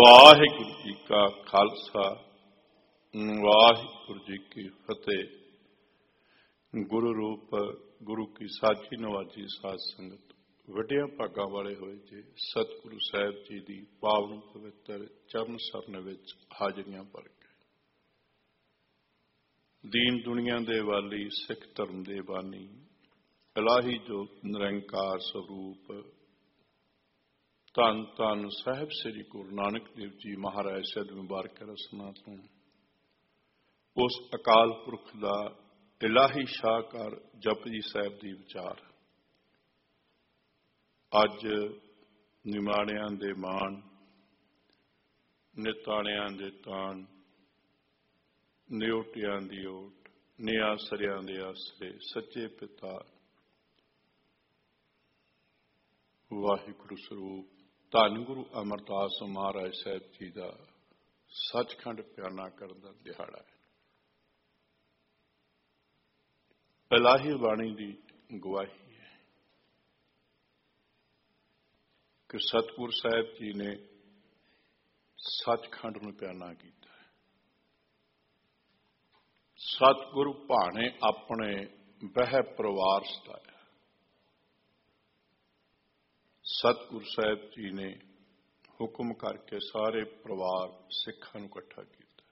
ਵਾਹਿਗੁਰੂ ਜੀ ਕਾ ਖਾਲਸਾ, ਵਾਹਿਗੁਰੂ ਜੀ ਕੀ ਫਤਿਹ। ਗੁਰੂ ਰੂਪ ਗੁਰੂ ਕੀ ਸਾਚੀ ਨਵਾਜੀ ਸਾਧ ਸੰਗਤ, ਵੱਡਿਆਂ ਭਾਗਾਂ ਵਾਲੇ ਹੋਏ ਜੇ ਸਤਿਗੁਰੂ ਸਾਹਿਬ ਜੀ ਦੀ ਪਾਵਨ ਪਵਿੱਤਰ ਚਰਨ ਸਰਨ ਵਿੱਚ ਹਾਜ਼ਰੀਆਂ ਭਰ ਕੇ ਦੀਨ ਦੁਨੀਆ ਦੇ ਵਾਲੀ ਸਿੱਖ ਧਰਮ ਦੇ ਬਾਨੀ ਇਲਾਹੀ ਜੋਤ ਨਿਰੰਕਾਰ ਸਰੂਪ ਧੰਨ ਧੰਨ ਸਾਹਿਬ ਸ੍ਰੀ ਗੁਰੂ ਨਾਨਕ ਦੇਵ ਜੀ ਮਹਾਰਾਜ ਸਹਿਬ ਮੁਬਾਰਕ ਰਸਨਾ ਤੋਂ ਉਸ ਅਕਾਲ ਪੁਰਖ ਦਾ ਇਲਾਹੀ ਸ਼ਾਹਕਾਰ ਜਪਜੀ ਸਾਹਿਬ ਦੀ ਵਿਚਾਰ ਅੱਜ ਨਿਮਾਣਿਆਂ ਦੇ ਮਾਣ, ਨਿਤਾਣਿਆਂ ਦੇ ਤਾਣ, ਨਿਉਟਿਆਂ ਦੀ ਓਟ, ਨਿਆਸਰਿਆਂ ਦੇ ਆਸਰੇ, ਸੱਚੇ ਪਿਤਾ ਵਾਹਿਗੁਰੂ ਸਰੂਪ ਧੰਨ ਗੁਰੂ ਅਮਰਦਾਸ ਮਹਾਰਾਜ ਸਾਹਿਬ ਜੀ ਦਾ ਸੱਚਖੰਡ ਪਿਆਨਾ ਕਰਨ ਦਾ ਦਿਹਾੜਾ ਹੈ। ਇਲਾਹੀ ਬਾਣੀ ਦੀ ਗਵਾਹੀ ਹੈ ਕਿ ਸਤਿਗੁਰ ਸਾਹਿਬ ਜੀ ਨੇ ਸੱਚਖੰਡ ਨੂੰ ਪਿਆਨਾ ਕੀਤਾ ਹੈ। ਸਤਿਗੁਰੂ ਭਾਣੇ ਆਪਣੇ ਬਹਿ ਪਰਿਵਾਰ ਸਤਾਇਆ। ਸਤਿਗੁਰੂ ਸਾਹਿਬ ਜੀ ਨੇ ਹੁਕਮ ਕਰਕੇ ਸਾਰੇ ਪਰਿਵਾਰ ਸਿੱਖਾਂ ਨੂੰ ਇਕੱਠਾ ਕੀਤਾ।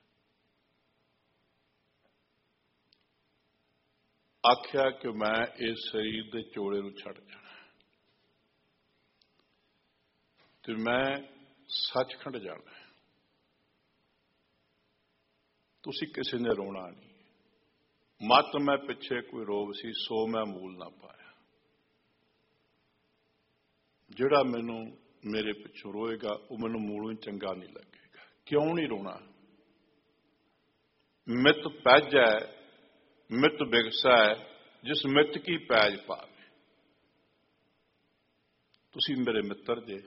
ਆਖਿਆ ਕਿ ਮੈਂ ਇਸ ਸਰੀਰ ਦੇ ਚੋਲੇ ਨੂੰ ਛੱਡ ਜਾਣਾ ਤੇ ਮੈਂ ਸੱਚਖੰਡ ਜਾਣਾ। ਤੁਸੀਂ ਕਿਸੇ ਨੇ ਰੋਣਾ ਨਹੀਂ। ਮਤ ਮੈਂ ਪਿੱਛੇ ਕੋਈ ਰੋਗ ਸੀ ਸੋ ਮੈਂ ਮੂਲ ਨਾ ਪਾਇਆ। ਜਿਹੜਾ ਮੈਨੂੰ ਮੇਰੇ ਪਿੱਛੋਂ ਰੋਏਗਾ ਉਹ ਮੈਨੂੰ ਮੂਲੋਂ ਹੀ ਚੰਗਾ ਨਹੀਂ ਲੱਗੇਗਾ। ਕਿਉਂ ਨਹੀਂ ਰੋਣਾ? ਮਿੱਤ ਪੈਜੈ ਮਿੱਤ ਬਿਗਸੈ ਜਿਸ ਮਿੱਤ ਕੀ ਪੈਜ ਪਾਵੇ। ਤੁਸੀਂ ਮੇਰੇ ਮਿੱਤਰ ਜੇ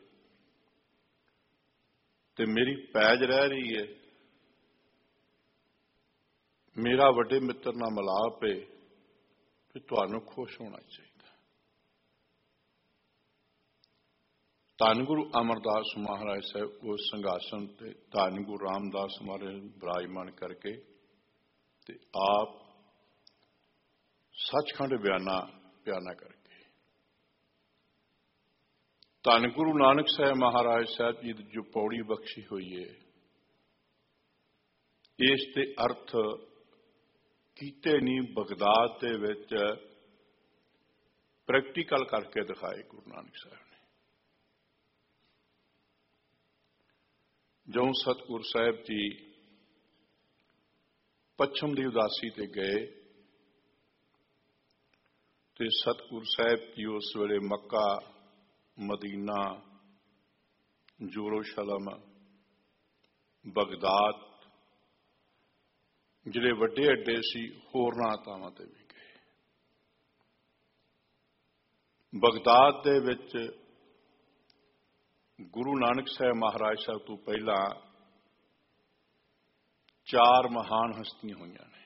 ਤੇ ਮੇਰੀ ਪੈਜ ਰਹਿ ਰਹੀ ਹੈ। ਮੇਰਾ ਵੱਡੇ ਮਿੱਤਰ ਨਾਲ ਮਿਲਾਪ ਹੈ ਤੇ ਤੁਹਾਨੂੰ ਖੁਸ਼ ਹੋਣਾ ਚਾਹੀਦਾ। ਧੰਨ ਗੁਰੂ ਅਮਰਦਾਸ ਮਹਾਰਾਜ ਸਾਹਿਬ ਉਸ ਸਿੰਘਾਸਨ ਤੇ ਧੰਨ ਗੁਰੂ ਰਾਮਦਾਸ ਮਹਾਰਾਜ ਬਿਰਾਜਮਾਨ ਕਰਕੇ ਤੇ ਆਪ ਸੱਚਖੰਡ ਬਿਆਨਾ ਕਰਕੇ ਧੰਨ ਗੁਰੂ ਨਾਨਕ ਸਾਹਿਬ ਮਹਾਰਾਜ ਸਾਹਿਬ ਜੀ ਦੀ ਜੋ ਪੌੜੀ ਬਖਸ਼ੀ ਹੋਈ ਹੈ, ਇਸ ਦੇ ਅਰਥ ਕੀਤੇ ਨਹੀਂ ਬਗਦਾਦ ਦੇ ਵਿੱਚ ਪ੍ਰੈਕਟੀਕਲ ਕਰਕੇ ਦਿਖਾਏ ਗੁਰੂ ਨਾਨਕ ਸਾਹਿਬ ਨੇ। ਜਦੋਂ ਸਤਿਗੁਰ ਸਾਹਿਬ ਜੀ ਪੱਛਮ ਦੀ ਉਦਾਸੀ ਤੇ ਗਏ ਤੇ ਸਤਿਗੁਰ ਸਾਹਿਬ ਜੀ ਉਸ ਵੇਲੇ ਮੱਕਾ, ਮਦੀਨਾ, ਯਰੂਸ਼ਲਮ, ਬਗਦਾਦ ਜਿਹੜੇ ਵੱਡੇ ਅੱਡੇ ਸੀ ਹੋਰਨਾਂ ਥਾਵਾਂ ਤੇ ਵੀ ਗਏ। ਬਗਦਾਦ ਦੇ ਵਿੱਚ ਗੁਰੂ ਨਾਨਕ ਸਾਹਿਬ ਮਹਾਰਾਜ ਸਾਹਿਬ ਤੋਂ ਪਹਿਲਾਂ 4 ਮਹਾਨ ਹਸਤੀਆਂ ਹੋਈਆਂ ਨੇ।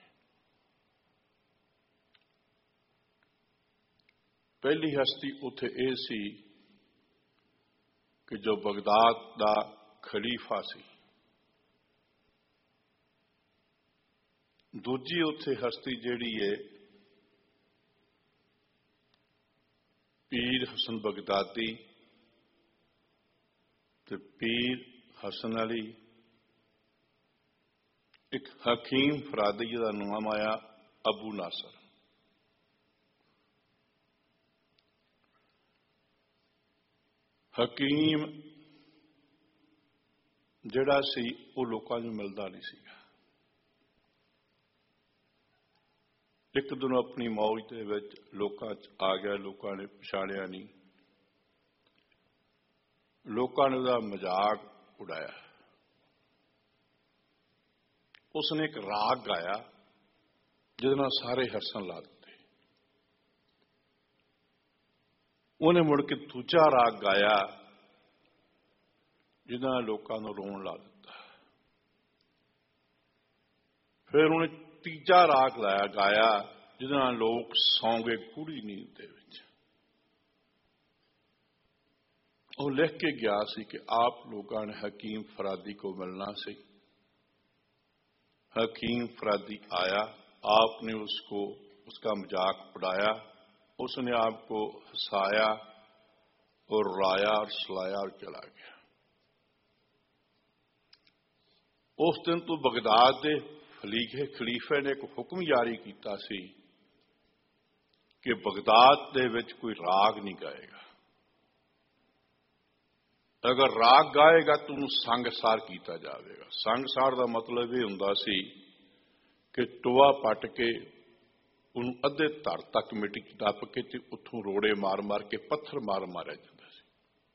ਪਹਿਲੀ ਹਸਤੀ ਉੱਥੇ ਇਹ ਸੀ ਕਿ ਜੋ ਬਗਦਾਦ ਦਾ ਖਲੀਫਾ ਸੀ। ਦੂਜੀ ਉੱਥੇ ਹਸਤੀ ਜਿਹੜੀ ਹੈ ਪੀਰ ਹਸਨ ਬਗਦਾਦੀ ਤੇ ਪੀਰ ਹਸਨ ਅਲੀ। ਇੱਕ ਹਕੀਮ ਫਰਾਦੀ ਦਾ ਨਾਮ ਆਇਆ ਅਬੂ ਨਾਸਰ। ਹਕੀਮ ਜਿਹੜਾ ਸੀ ਉਹ ਲੋਕਾਂ ਨੂੰ ਮਿਲਦਾ ਨਹੀਂ ਸੀਗਾ। ਇੱਕ ਦਿਨ ਆਪਣੀ ਮੌਜ ਦੇ ਵਿੱਚ ਲੋਕਾਂ 'ਚ ਆ ਗਿਆ। ਲੋਕਾਂ ਨੇ ਪਛਾਣਿਆ ਨਹੀਂ। ਲੋਕਾਂ ਨੇ ਉਹਦਾ ਮਜ਼ਾਕ ਉਡਾਇਆ। ਉਸਨੇ ਇੱਕ ਰਾਗ ਗਾਇਆ ਜਿਹਦੇ ਨਾਲ ਸਾਰੇ ਹੱਸਣ ਲੱਗ ਪਏ। ਉਹਨੇ ਮੁੜ ਕੇ ਦੂਜਾ ਰਾਗ ਗਾਇਆ ਜਿਹਦੇ ਨਾਲ ਲੋਕਾਂ ਨੂੰ ਰੋਣ ਲਾ ਦਿੱਤਾ। ਫਿਰ ਉਹਨੇ ਤੀਜਾ ਰਾਗ ਗਾਇਆ ਜਿਹਦੇ ਨਾਲ ਲੋਕ ਸੌਂ ਗਏ ਗੂੜੀ ਨੀਂਦ ਦੇ ਵਿੱਚ। वो लिख के गया सी कि आप लोगों ने हकीम फरादी को मिलना सी। हकीम फरादी आया, आपने उसका मजाक उड़ाया, उसने आपको हंसाया और रुलाया और सुलाया और चला गया। उस दिन तो बगदाद के खलीफे ने एक हुक्म जारी किया सी कि बगदाद दे विच कोई राग नहीं गाएगा। अगर राग गाएगा तो उन्हें संगसार किया जाएगा। संगसार का मतलब यह हुंदा सी कि टोआ पट के उन्हें अद्धे धड़ तक मिट्टी डप के ते उत्थों रोड़े मार मार के पत्थर मार मारिया जाता सी।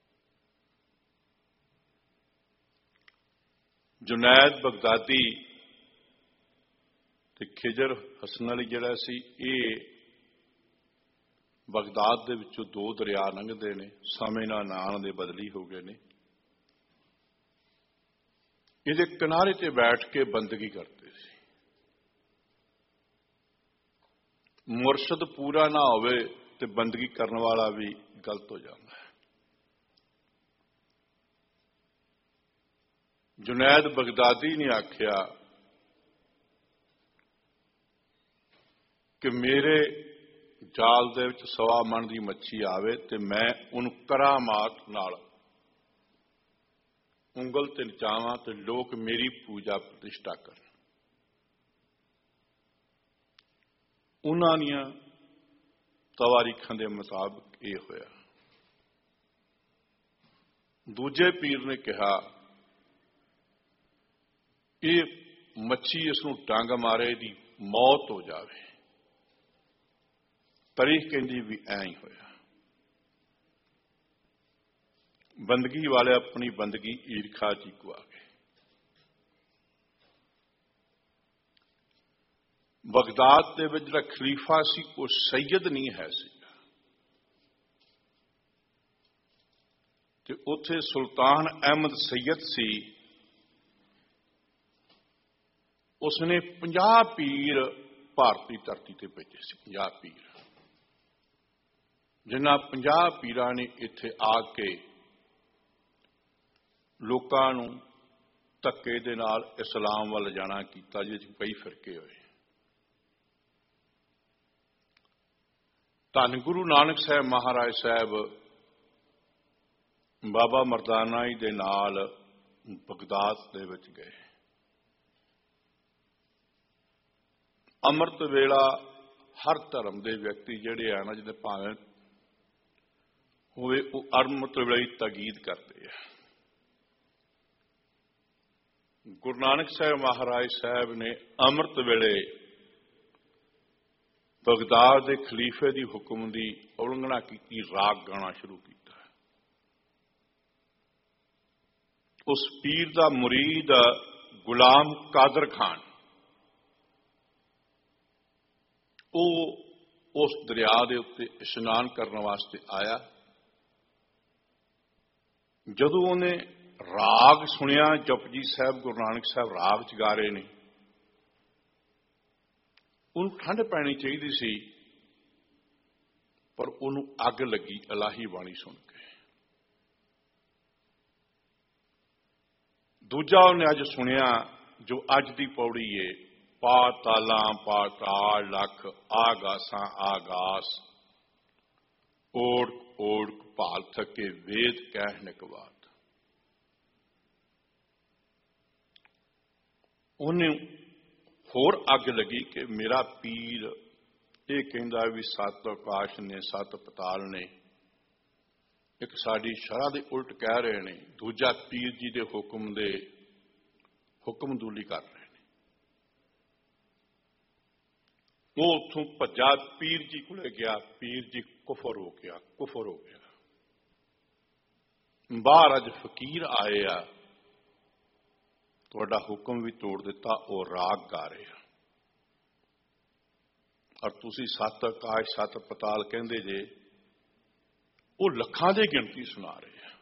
जुनैद बगदादी ते खिजर हसन अली जिहड़ा सी, ये बगदाद दे विचों दो दरिया लंघदे ने, समय नाल नां दे बदली हो गए ने। इहदे किनारे ते बैठ के बंदगी करते सी। मुरशद पूरा ना होवे ते बंदगी करने वाला भी गलत हो जाता है। जुनैद बगदादी ने आख्या कि मेरे जाल दे विच 100 मन की मच्छी आवे ते मैं उन्हें करामात नाल उंगल ते नचावां ते लोग मेरी पूजा प्रतिष्ठा करन। उन्हां दीआं तवारीखां दे मुताबिक ये होया। दूजे पीर ने कहा ये मच्छी इसनूं डंग मारे दी मौत हो जावे। तारीख कहती भी ऐ ही होया। बंदगी वाले अपनी बंदगी ईरखा च गुआ गए। बगदाद दे विच जिहड़ा खलीफा सी वो सैयद नहीं है सीगा ते उत्थे सुल्तान अहमद सैयद सी। उसने 50 पीर भारती धरती ते भेजे सी। 50 पीर, जिन्हां 50 पीरां ने इत्थे आके लोकां नूं धक्के दे नाल इस्लाम वल जाना कीता, जिस कई फिरके होए। धन गुरु नानक साहब महाराज साहब बाबा मरदाना जी दे नाल बगदाद दे विच गए। अमृत वेला हर धर्म के व्यक्ति जिहड़े आ ना, जिहदे भावें होवे वो अमृत वेले ताकीद करते हैं। गुरु नानक साहब महाराज साहब ने अमृत वेले बगदाद के खलीफे की हुक्म की उलंघना की, राग गाना शुरू किया। उस पीर का मुरीद गुलाम कादर खान वो उस दरिया के उत्ते इशनान करने वास्ते आया। जदों उन्हें राग सुनिया, जपजी साहब गुरु नानक साहब राग च गा रहे ने, उन्हें ठंड पैनी चाहिए सी, पर उन्होंने अग लगी इलाही बाणी सुन के। दूजा उन्हें अज सुनिया जो अज की पौड़ी है, पाताला पाताल लख आगासा आगास, ओढ़ ओढ़ भाल थके वेद कह निकवात। उन्हें होर अग लगी कि मेरा पीर ये कहता भी 7 आकाश ने 7 पताल ने, एक साड़ी शरह दे उल्ट कह रहे हैं। दूजा पीर जी दे हुक्म दूली कर रहे हैं। वो उथों भज्जा पीर जी को गया, पीर जी कुफर हो गया, कुफर हो गया। बाहर अज फकीर आए आ, तुहाडा हुक्म भी तोड़ दिता, वो राग गा रहे हैं और तुसी 7 आकाश 7 पताल कहंदे जे, वो लखां दी गिनती सुना रहे हैं।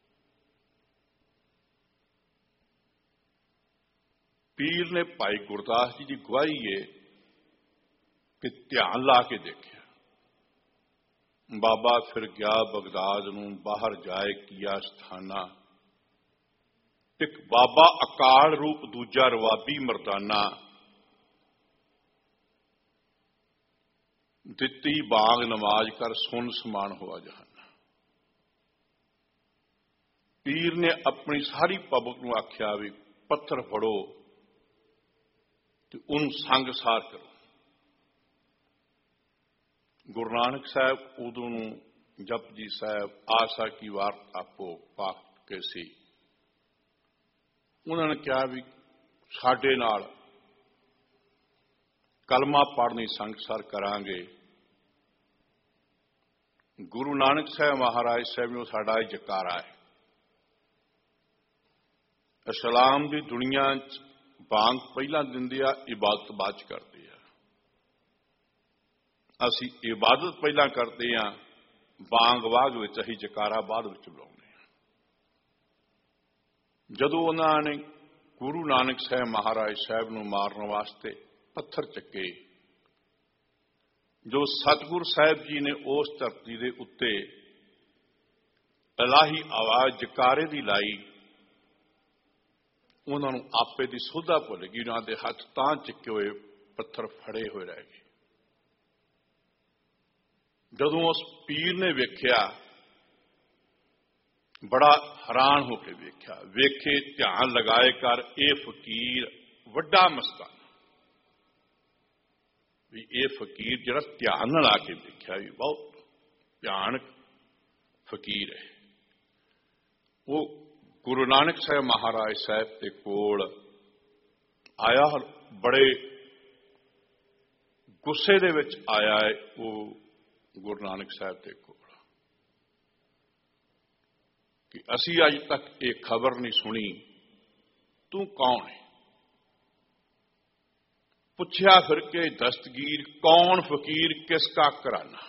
पीर ने भाई गुरदास जी की गवाही है कि ध्यान ला के देखिया, बाबा फिर गया बगदाद नूं, बाहर जाए किया स्थाना। एक बाबा अकाल रूप, दूजा रवाबी मरदाना। दिती बांग नमाज कर, सुन समान हुआ जहाना। पीर ने अपनी सारी पब्लिक नूं आख्या भी पत्थर फड़ो ते उन संगसार करो। गुरु नानक साहब उदों जपजी साहब आशा की वार्ता भोग पाक के सी। उन्होंने कहा भी साडे नाल कलमा पढ़नी संगसार करांगे। गुरु नानक साहब महाराज साहब ने साडा जकारा है। इस्लाम की दुनिया बांग पहला दिंदे आ, इबादत बाद च करते आ। असी इबादत पहला करते हैं, बांग वाग विच असीं जकारा बाद विच बुलाउने आ। जदों उन्होंने गुरु नानक साहब महाराज साहब नूं मारन वास्ते पत्थर चके, जो सतगुरु साहब जी ने उस धरती के उत्ते इलाही आवाज जकारे की लाई, उन्होंने आपे की सुधा भुल गई। उन्होंने हाथ तां चुके हुए पत्थर फड़े हुए रह गए। जदों उस पीर ने वेख्या, बड़ा हैरान होकर वेख्या, वेखे ध्यान लगाए कर ये फकीर वड्डा मस्ताना। भी ये फकीर जरा ध्यान न ला के देखा भी बहुत भयानक फकीर है। वो गुरु नानक साहब महाराज साहब के कोल आया, बड़े गुस्से दे विच आया है। वो गुरु नानक साहब के कोल कि असी अज तक ये खबर नहीं सुनी, तू कौन है? पुछया फिर के दस्तगीर, कौन फकीर किसका घराना?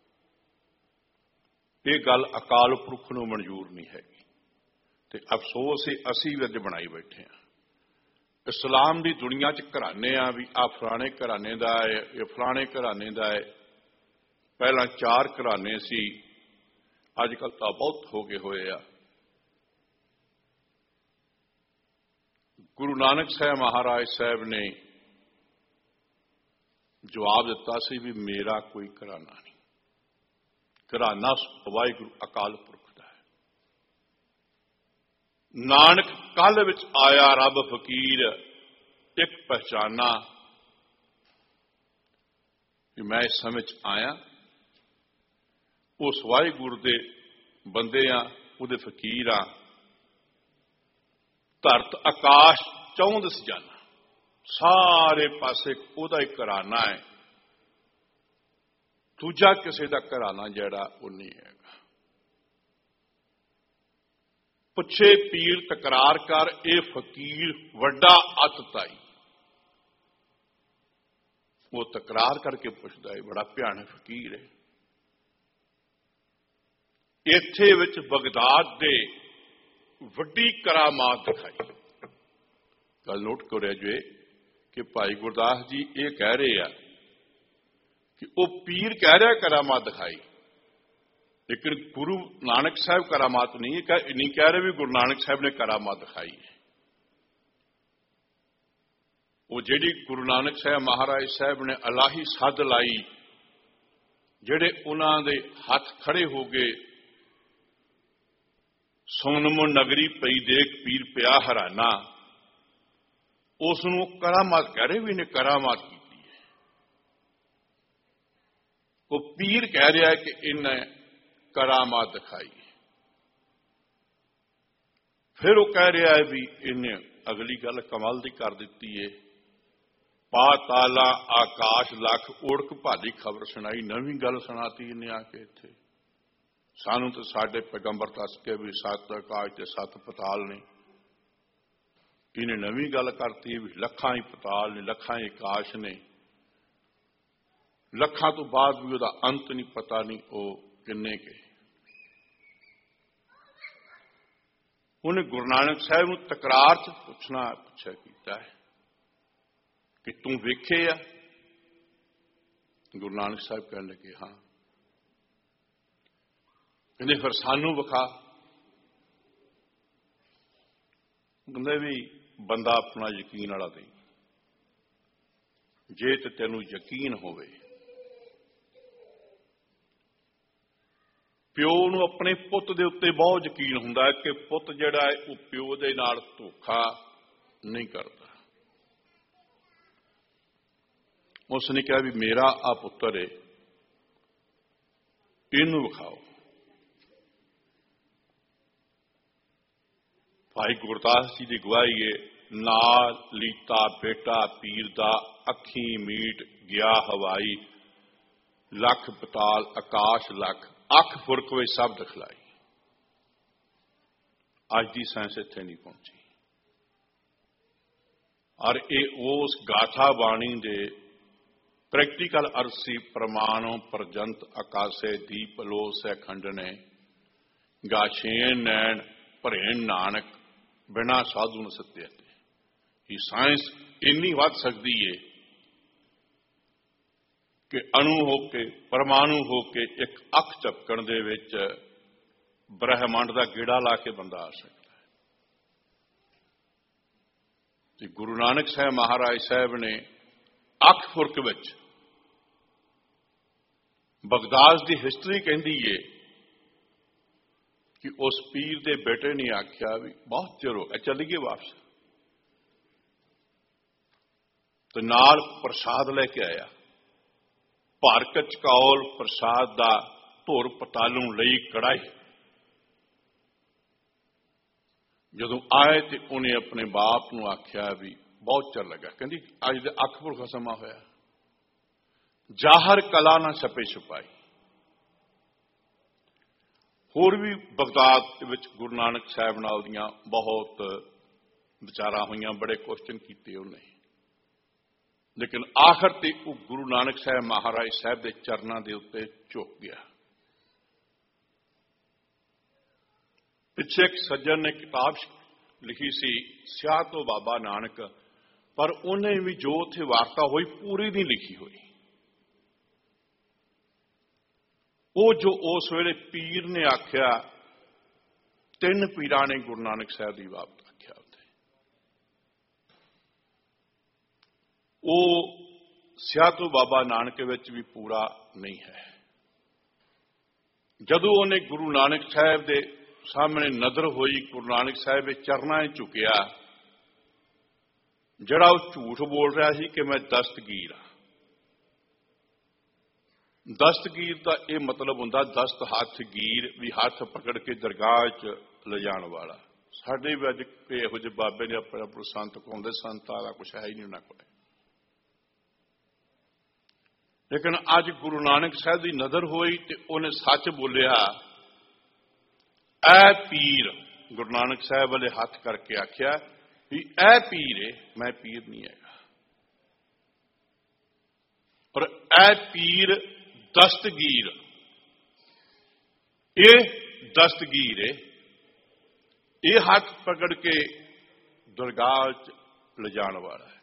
ये गल अकाल पुरख नूं मंजूर नहीं हैगी। ते अफसोस है असी भी अज बनाई बैठे हैं। इस्लाम की दुनिया च घराने आ भी आ फलाने घराने दा है, ये फलाने घराने दा है। पहला 4 घराने सी, अजकल तो बहुत हो गए हुए आ। गुरु नानक साहब महाराज साहब ने जवाब दिता सी भी मेरा कोई घराना नहीं, घराना वाहिगुरू अकाल पुरख दा है। नानक कल विच आया रब फकीर, एक पहचाना कि मैं इस समय आया, उस वाहिगुरू दे बंदे आ, उहदे फकीर आ। धरत आकाश चौं दिस जाना, सारे पासे उहदा ही घराना है, दूजा किसी का घराना जिहड़ा वो नहीं हैगा। पुछे पीर तकरार कर, ए फकीर वड्डा अतताई। वो तकरार करके पुछदा है, बड़ा भयानक फकीर है। इत्थे विच बगदाद दे वड्डी करामात दिखाई। गल नोट करिया जे कि भाई गुरदास जी ये कह रहे हैं कि वो पीर कह रहा करामात दिखाई, लेकिन गुरु नानक साहब करामात नहीं कह रहे भी गुरु नानक साहब ने करामात दिखाई है। वो जिहड़ी गुरु नानक साहब महाराज साहब ने अलाही सद लाई, जिहड़े उन्हां दे हथ खड़े हो गए, सोनमो नगरी पई देख पीर पिया हराना, उसनों करामात कह रहे भी ने करामात की है। वो पीर कह रहा है कि इन्हें करामात दिखाई। फिर वो कह रहा है भी इन्हें अगली गल कमाल दी कर दी है, पाताला आकाश लख उड़क भाली खबर सुनाई। नवी गल सुनाती इन्हें आके इत्थे सानू तो साडे पैगंबर दस के भी 7 आकाश ते 7 पताल ने, इन्हें नवी गल करती है भी लखां ही पताल ने, लखां ही आकाश ने, लखां तो बाद भी उसका अंत नहीं पता नहीं वो किन्ने के। उन्हें गुरु नानक साहब नूं तकरार च पूछा कीता है कि तू वेखे आ? गुरु नानक साहब कहने लगे हाँ। ਕਹਿੰਦੇ ਫਿਰ ਸਾਨੂੰ ਵਿਖਾ। ਕਹਿੰਦੇ ਵੀ ਬੰਦਾ ਆਪਣਾ ਯਕੀਨ ਵਾਲਾ ਦੇ, ਜੇ ਤੇ ਤੈਨੂੰ ਯਕੀਨ ਹੋਵੇ। ਪਿਓ ਨੂੰ ਆਪਣੇ ਪੁੱਤ ਦੇ ਉੱਤੇ ਬਹੁਤ ਯਕੀਨ ਹੁੰਦਾ ਹੈ ਕਿ ਪੁੱਤ ਜਿਹੜਾ ਹੈ ਉਹ ਪਿਓ ਦੇ ਨਾਲ ਧੋਖਾ ਨਹੀਂ ਕਰਦਾ। ਉਸ ਨੇ ਕਿਹਾ ਵੀ ਮੇਰਾ ਆ ਪੁੱਤਰ ਹੈ, ਇਹਨੂੰ ਵਿਖਾਓ। ਭਾਈ ਗੁਰਦਾਸ ਜੀ ਦੀ ਗਵਾਹੀ ਹੈ, ਨਾਲ ਲੀਤਾ ਬੇਟਾ ਪੀਰ ਦਾ, ਅੱਖੀ ਮੀਟ ਗਿਆ ਹਵਾਈ, ਲੱਖ ਪਤਾਲ ਆਕਾਸ਼ ਲੱਖ, ਅੱਖ ਫੁਰਕ ਵਿੱਚ ਸਭ ਦਿਖਲਾਈ। ਅੱਜ ਦੀ ਸਾਇੰਸ ਇੱਥੇ ਨਹੀਂ ਪਹੁੰਚੀ। ਔਰ ਇਹ ਉਸ ਗਾਥਾ ਬਾਣੀ ਦੇ ਪ੍ਰੈਕਟੀਕਲ ਅਰਸੀ ਪ੍ਰਮਾਣੋਂ ਪ੍ਰਜੰਤ ਆਕਾਸ਼ੇ ਦੀਪ ਲੋ ਸੈ ਖੰਡਨੇ, ਗਾਛੇਨ ਨੈਣ ਭਰੇਣ ਨਾਨਕ, ਬਿਨਾ ਸਾਧੂ ਨ ਸੱਤਿਆ। ਇਹ ਸਾਇੰਸ ਇੰਨੀ ਵੱਧ ਸਕਦੀ ਹੈ ਕਿ ਅਣੂ ਹੋ ਕੇ ਪਰਮਾਣੂ ਹੋ ਕੇ ਇੱਕ ਅੱਖ ਝਪਕਣ ਦੇ ਵਿੱਚ ਬ੍ਰਹਿਮੰਡ ਦਾ ਗੇੜਾ ਲਾ ਕੇ ਬੰਦਾ ਆ ਸਕਦਾ ਹੈ। ਤੇ ਗੁਰੂ ਨਾਨਕ ਸਾਹਿਬ ਮਹਾਰਾਜ ਸਾਹਿਬ ਨੇ ਅੱਖ ਫੁਰਕ ਵਿੱਚ ਬਗਦਾਦ ਦੀ ਹਿਸਟਰੀ ਕਹਿੰਦੀ ਏ ਕਿ ਉਸ ਪੀਰ ਦੇ ਬੇਟੇ ਨੇ ਆਖਿਆ ਵੀ ਬਹੁਤ ਚਿਰ ਹੋ ਗਿਆ, ਚੱਲੀਏ ਵਾਪਸ। ਤੇ ਨਾਲ ਪ੍ਰਸਾਦ ਲੈ ਕੇ ਆਇਆ, ਭਰ ਕਚਕੌਲ ਪ੍ਰਸਾਦ ਦਾ, ਧੁਰ ਪਤਾਲੂ ਲਈ ਕੜਾਈ। ਜਦੋਂ ਆਏ ਤੇ ਉਹਨੇ ਆਪਣੇ ਬਾਪ ਨੂੰ ਆਖਿਆ ਵੀ ਬਹੁਤ ਚਿਰ ਲੱਗਾ। ਕਹਿੰਦੀ ਅੱਜ ਦੇ ਅੱਖ ਫੁਰਕ ਸਮਾਂ ਹੋਇਆ, ਜ਼ਾਹਰ ਕਲਾ ਨਾ ਛਪੇ ਛੁਪਾਈ। ਹੋਰ ਵੀ ਬਗਦਾਦ ਦੇ ਵਿੱਚ ਗੁਰੂ ਨਾਨਕ ਸਾਹਿਬ ਨਾਲ ਦੀਆਂ ਬਹੁਤ ਵਿਚਾਰਾਂ ਹੋਈਆਂ, ਬੜੇ ਕੁਐਸਚਨ ਕੀਤੇ ਉਹਨੇ, ਲੇਕਿਨ ਆਖਰ ਤੇ ਉਹ ਗੁਰੂ ਨਾਨਕ ਸਾਹਿਬ ਮਹਾਰਾਜ ਸਾਹਿਬ ਦੇ ਚਰਨਾਂ ਦੇ ਉੱਤੇ ਝੁਕ ਗਿਆ। ਪਿੱਛੇ ਇੱਕ ਸੱਜਣ ਨੇ ਕਿਤਾਬ ਲਿਖੀ ਸੀ, ਸਿਆਹ ਤੋਂ ਬਾਬਾ ਨਾਨਕ, ਪਰ ਉਹਨੇ ਵੀ ਜੋ ਉੱਥੇ ਵਾਰਤਾ ਹੋਈ ਪੂਰੀ ਨਹੀਂ ਲਿਖੀ ਹੋਈ। ਉਹ ਜੋ ਉਸ ਵੇਲੇ ਪੀਰ ਨੇ ਆਖਿਆ, ਤਿੰਨ ਪੀਰਾਂ ਨੇ ਗੁਰੂ ਨਾਨਕ ਸਾਹਿਬ ਦੀ ਬਾਤ ਆਖਿਆ ਉੱਥੇ, ਉਹ ਸਿਆਹ ਤੋਂ ਬਾਬਾ ਨਾਨਕ ਵਿੱਚ ਵੀ ਪੂਰਾ ਨਹੀਂ ਹੈ। ਜਦੋਂ ਉਹਨੇ ਗੁਰੂ ਨਾਨਕ ਸਾਹਿਬ ਦੇ ਸਾਹਮਣੇ ਨਜ਼ਰ ਹੋਈ, ਗੁਰੂ ਨਾਨਕ ਸਾਹਿਬ ਦੇ ਚਰਨਾਂ 'ਚ ਝੁਕਿਆ, ਜਿਹੜਾ ਉਹ ਝੂਠ ਬੋਲ ਰਿਹਾ ਸੀ ਕਿ ਮੈਂ ਦਸਤਗੀਰ ਹਾਂ। ਦਸਤਗੀਰ ਦਾ ਇਹ ਮਤਲਬ ਹੁੰਦਾ ਦਸਤ ਹੱਥ ਗੀਰ, ਵੀ ਹੱਥ ਪਕੜ ਕੇ ਦਰਗਾਹ 'ਚ ਲਿਜਾਣ ਵਾਲਾ। ਸਾਡੇ ਵੀ ਅੱਜ ਇਹੋ ਜਿਹੇ ਬਾਬੇ ਨੇ ਆਪਣੇ ਆਪ ਨੂੰ ਸੰਤ ਕਹਾਉਂਦੇ, ਸੰਤਾਂ ਦਾ ਕੁਛ ਹੈ ਹੀ ਨਹੀਂ ਉਹਨਾਂ ਕੋਲ। ਲੇਕਿਨ ਅੱਜ ਗੁਰੂ ਨਾਨਕ ਸਾਹਿਬ ਦੀ ਨਜ਼ਰ ਹੋਈ ਤੇ ਉਹਨੇ ਸੱਚ ਬੋਲਿਆ। ਐ ਪੀਰ, ਗੁਰੂ ਨਾਨਕ ਸਾਹਿਬ ਵਾਲੇ ਹੱਥ ਕਰਕੇ ਆਖਿਆ ਵੀ ਐ ਪੀਰ ਹੈ, ਮੈਂ ਪੀਰ ਨਹੀਂ ਹੈਗਾ। ਪਰ ਐ ਪੀਰ ਦਸਤਗੀਰ, ਇਹ ਦਸਤਗੀਰ ਹੈ, ਇਹ ਹੱਥ ਪਕੜ ਕੇ ਦਰਗਾਹ 'ਚ ਲਿਜਾਣ ਵਾਲਾ ਹੈ।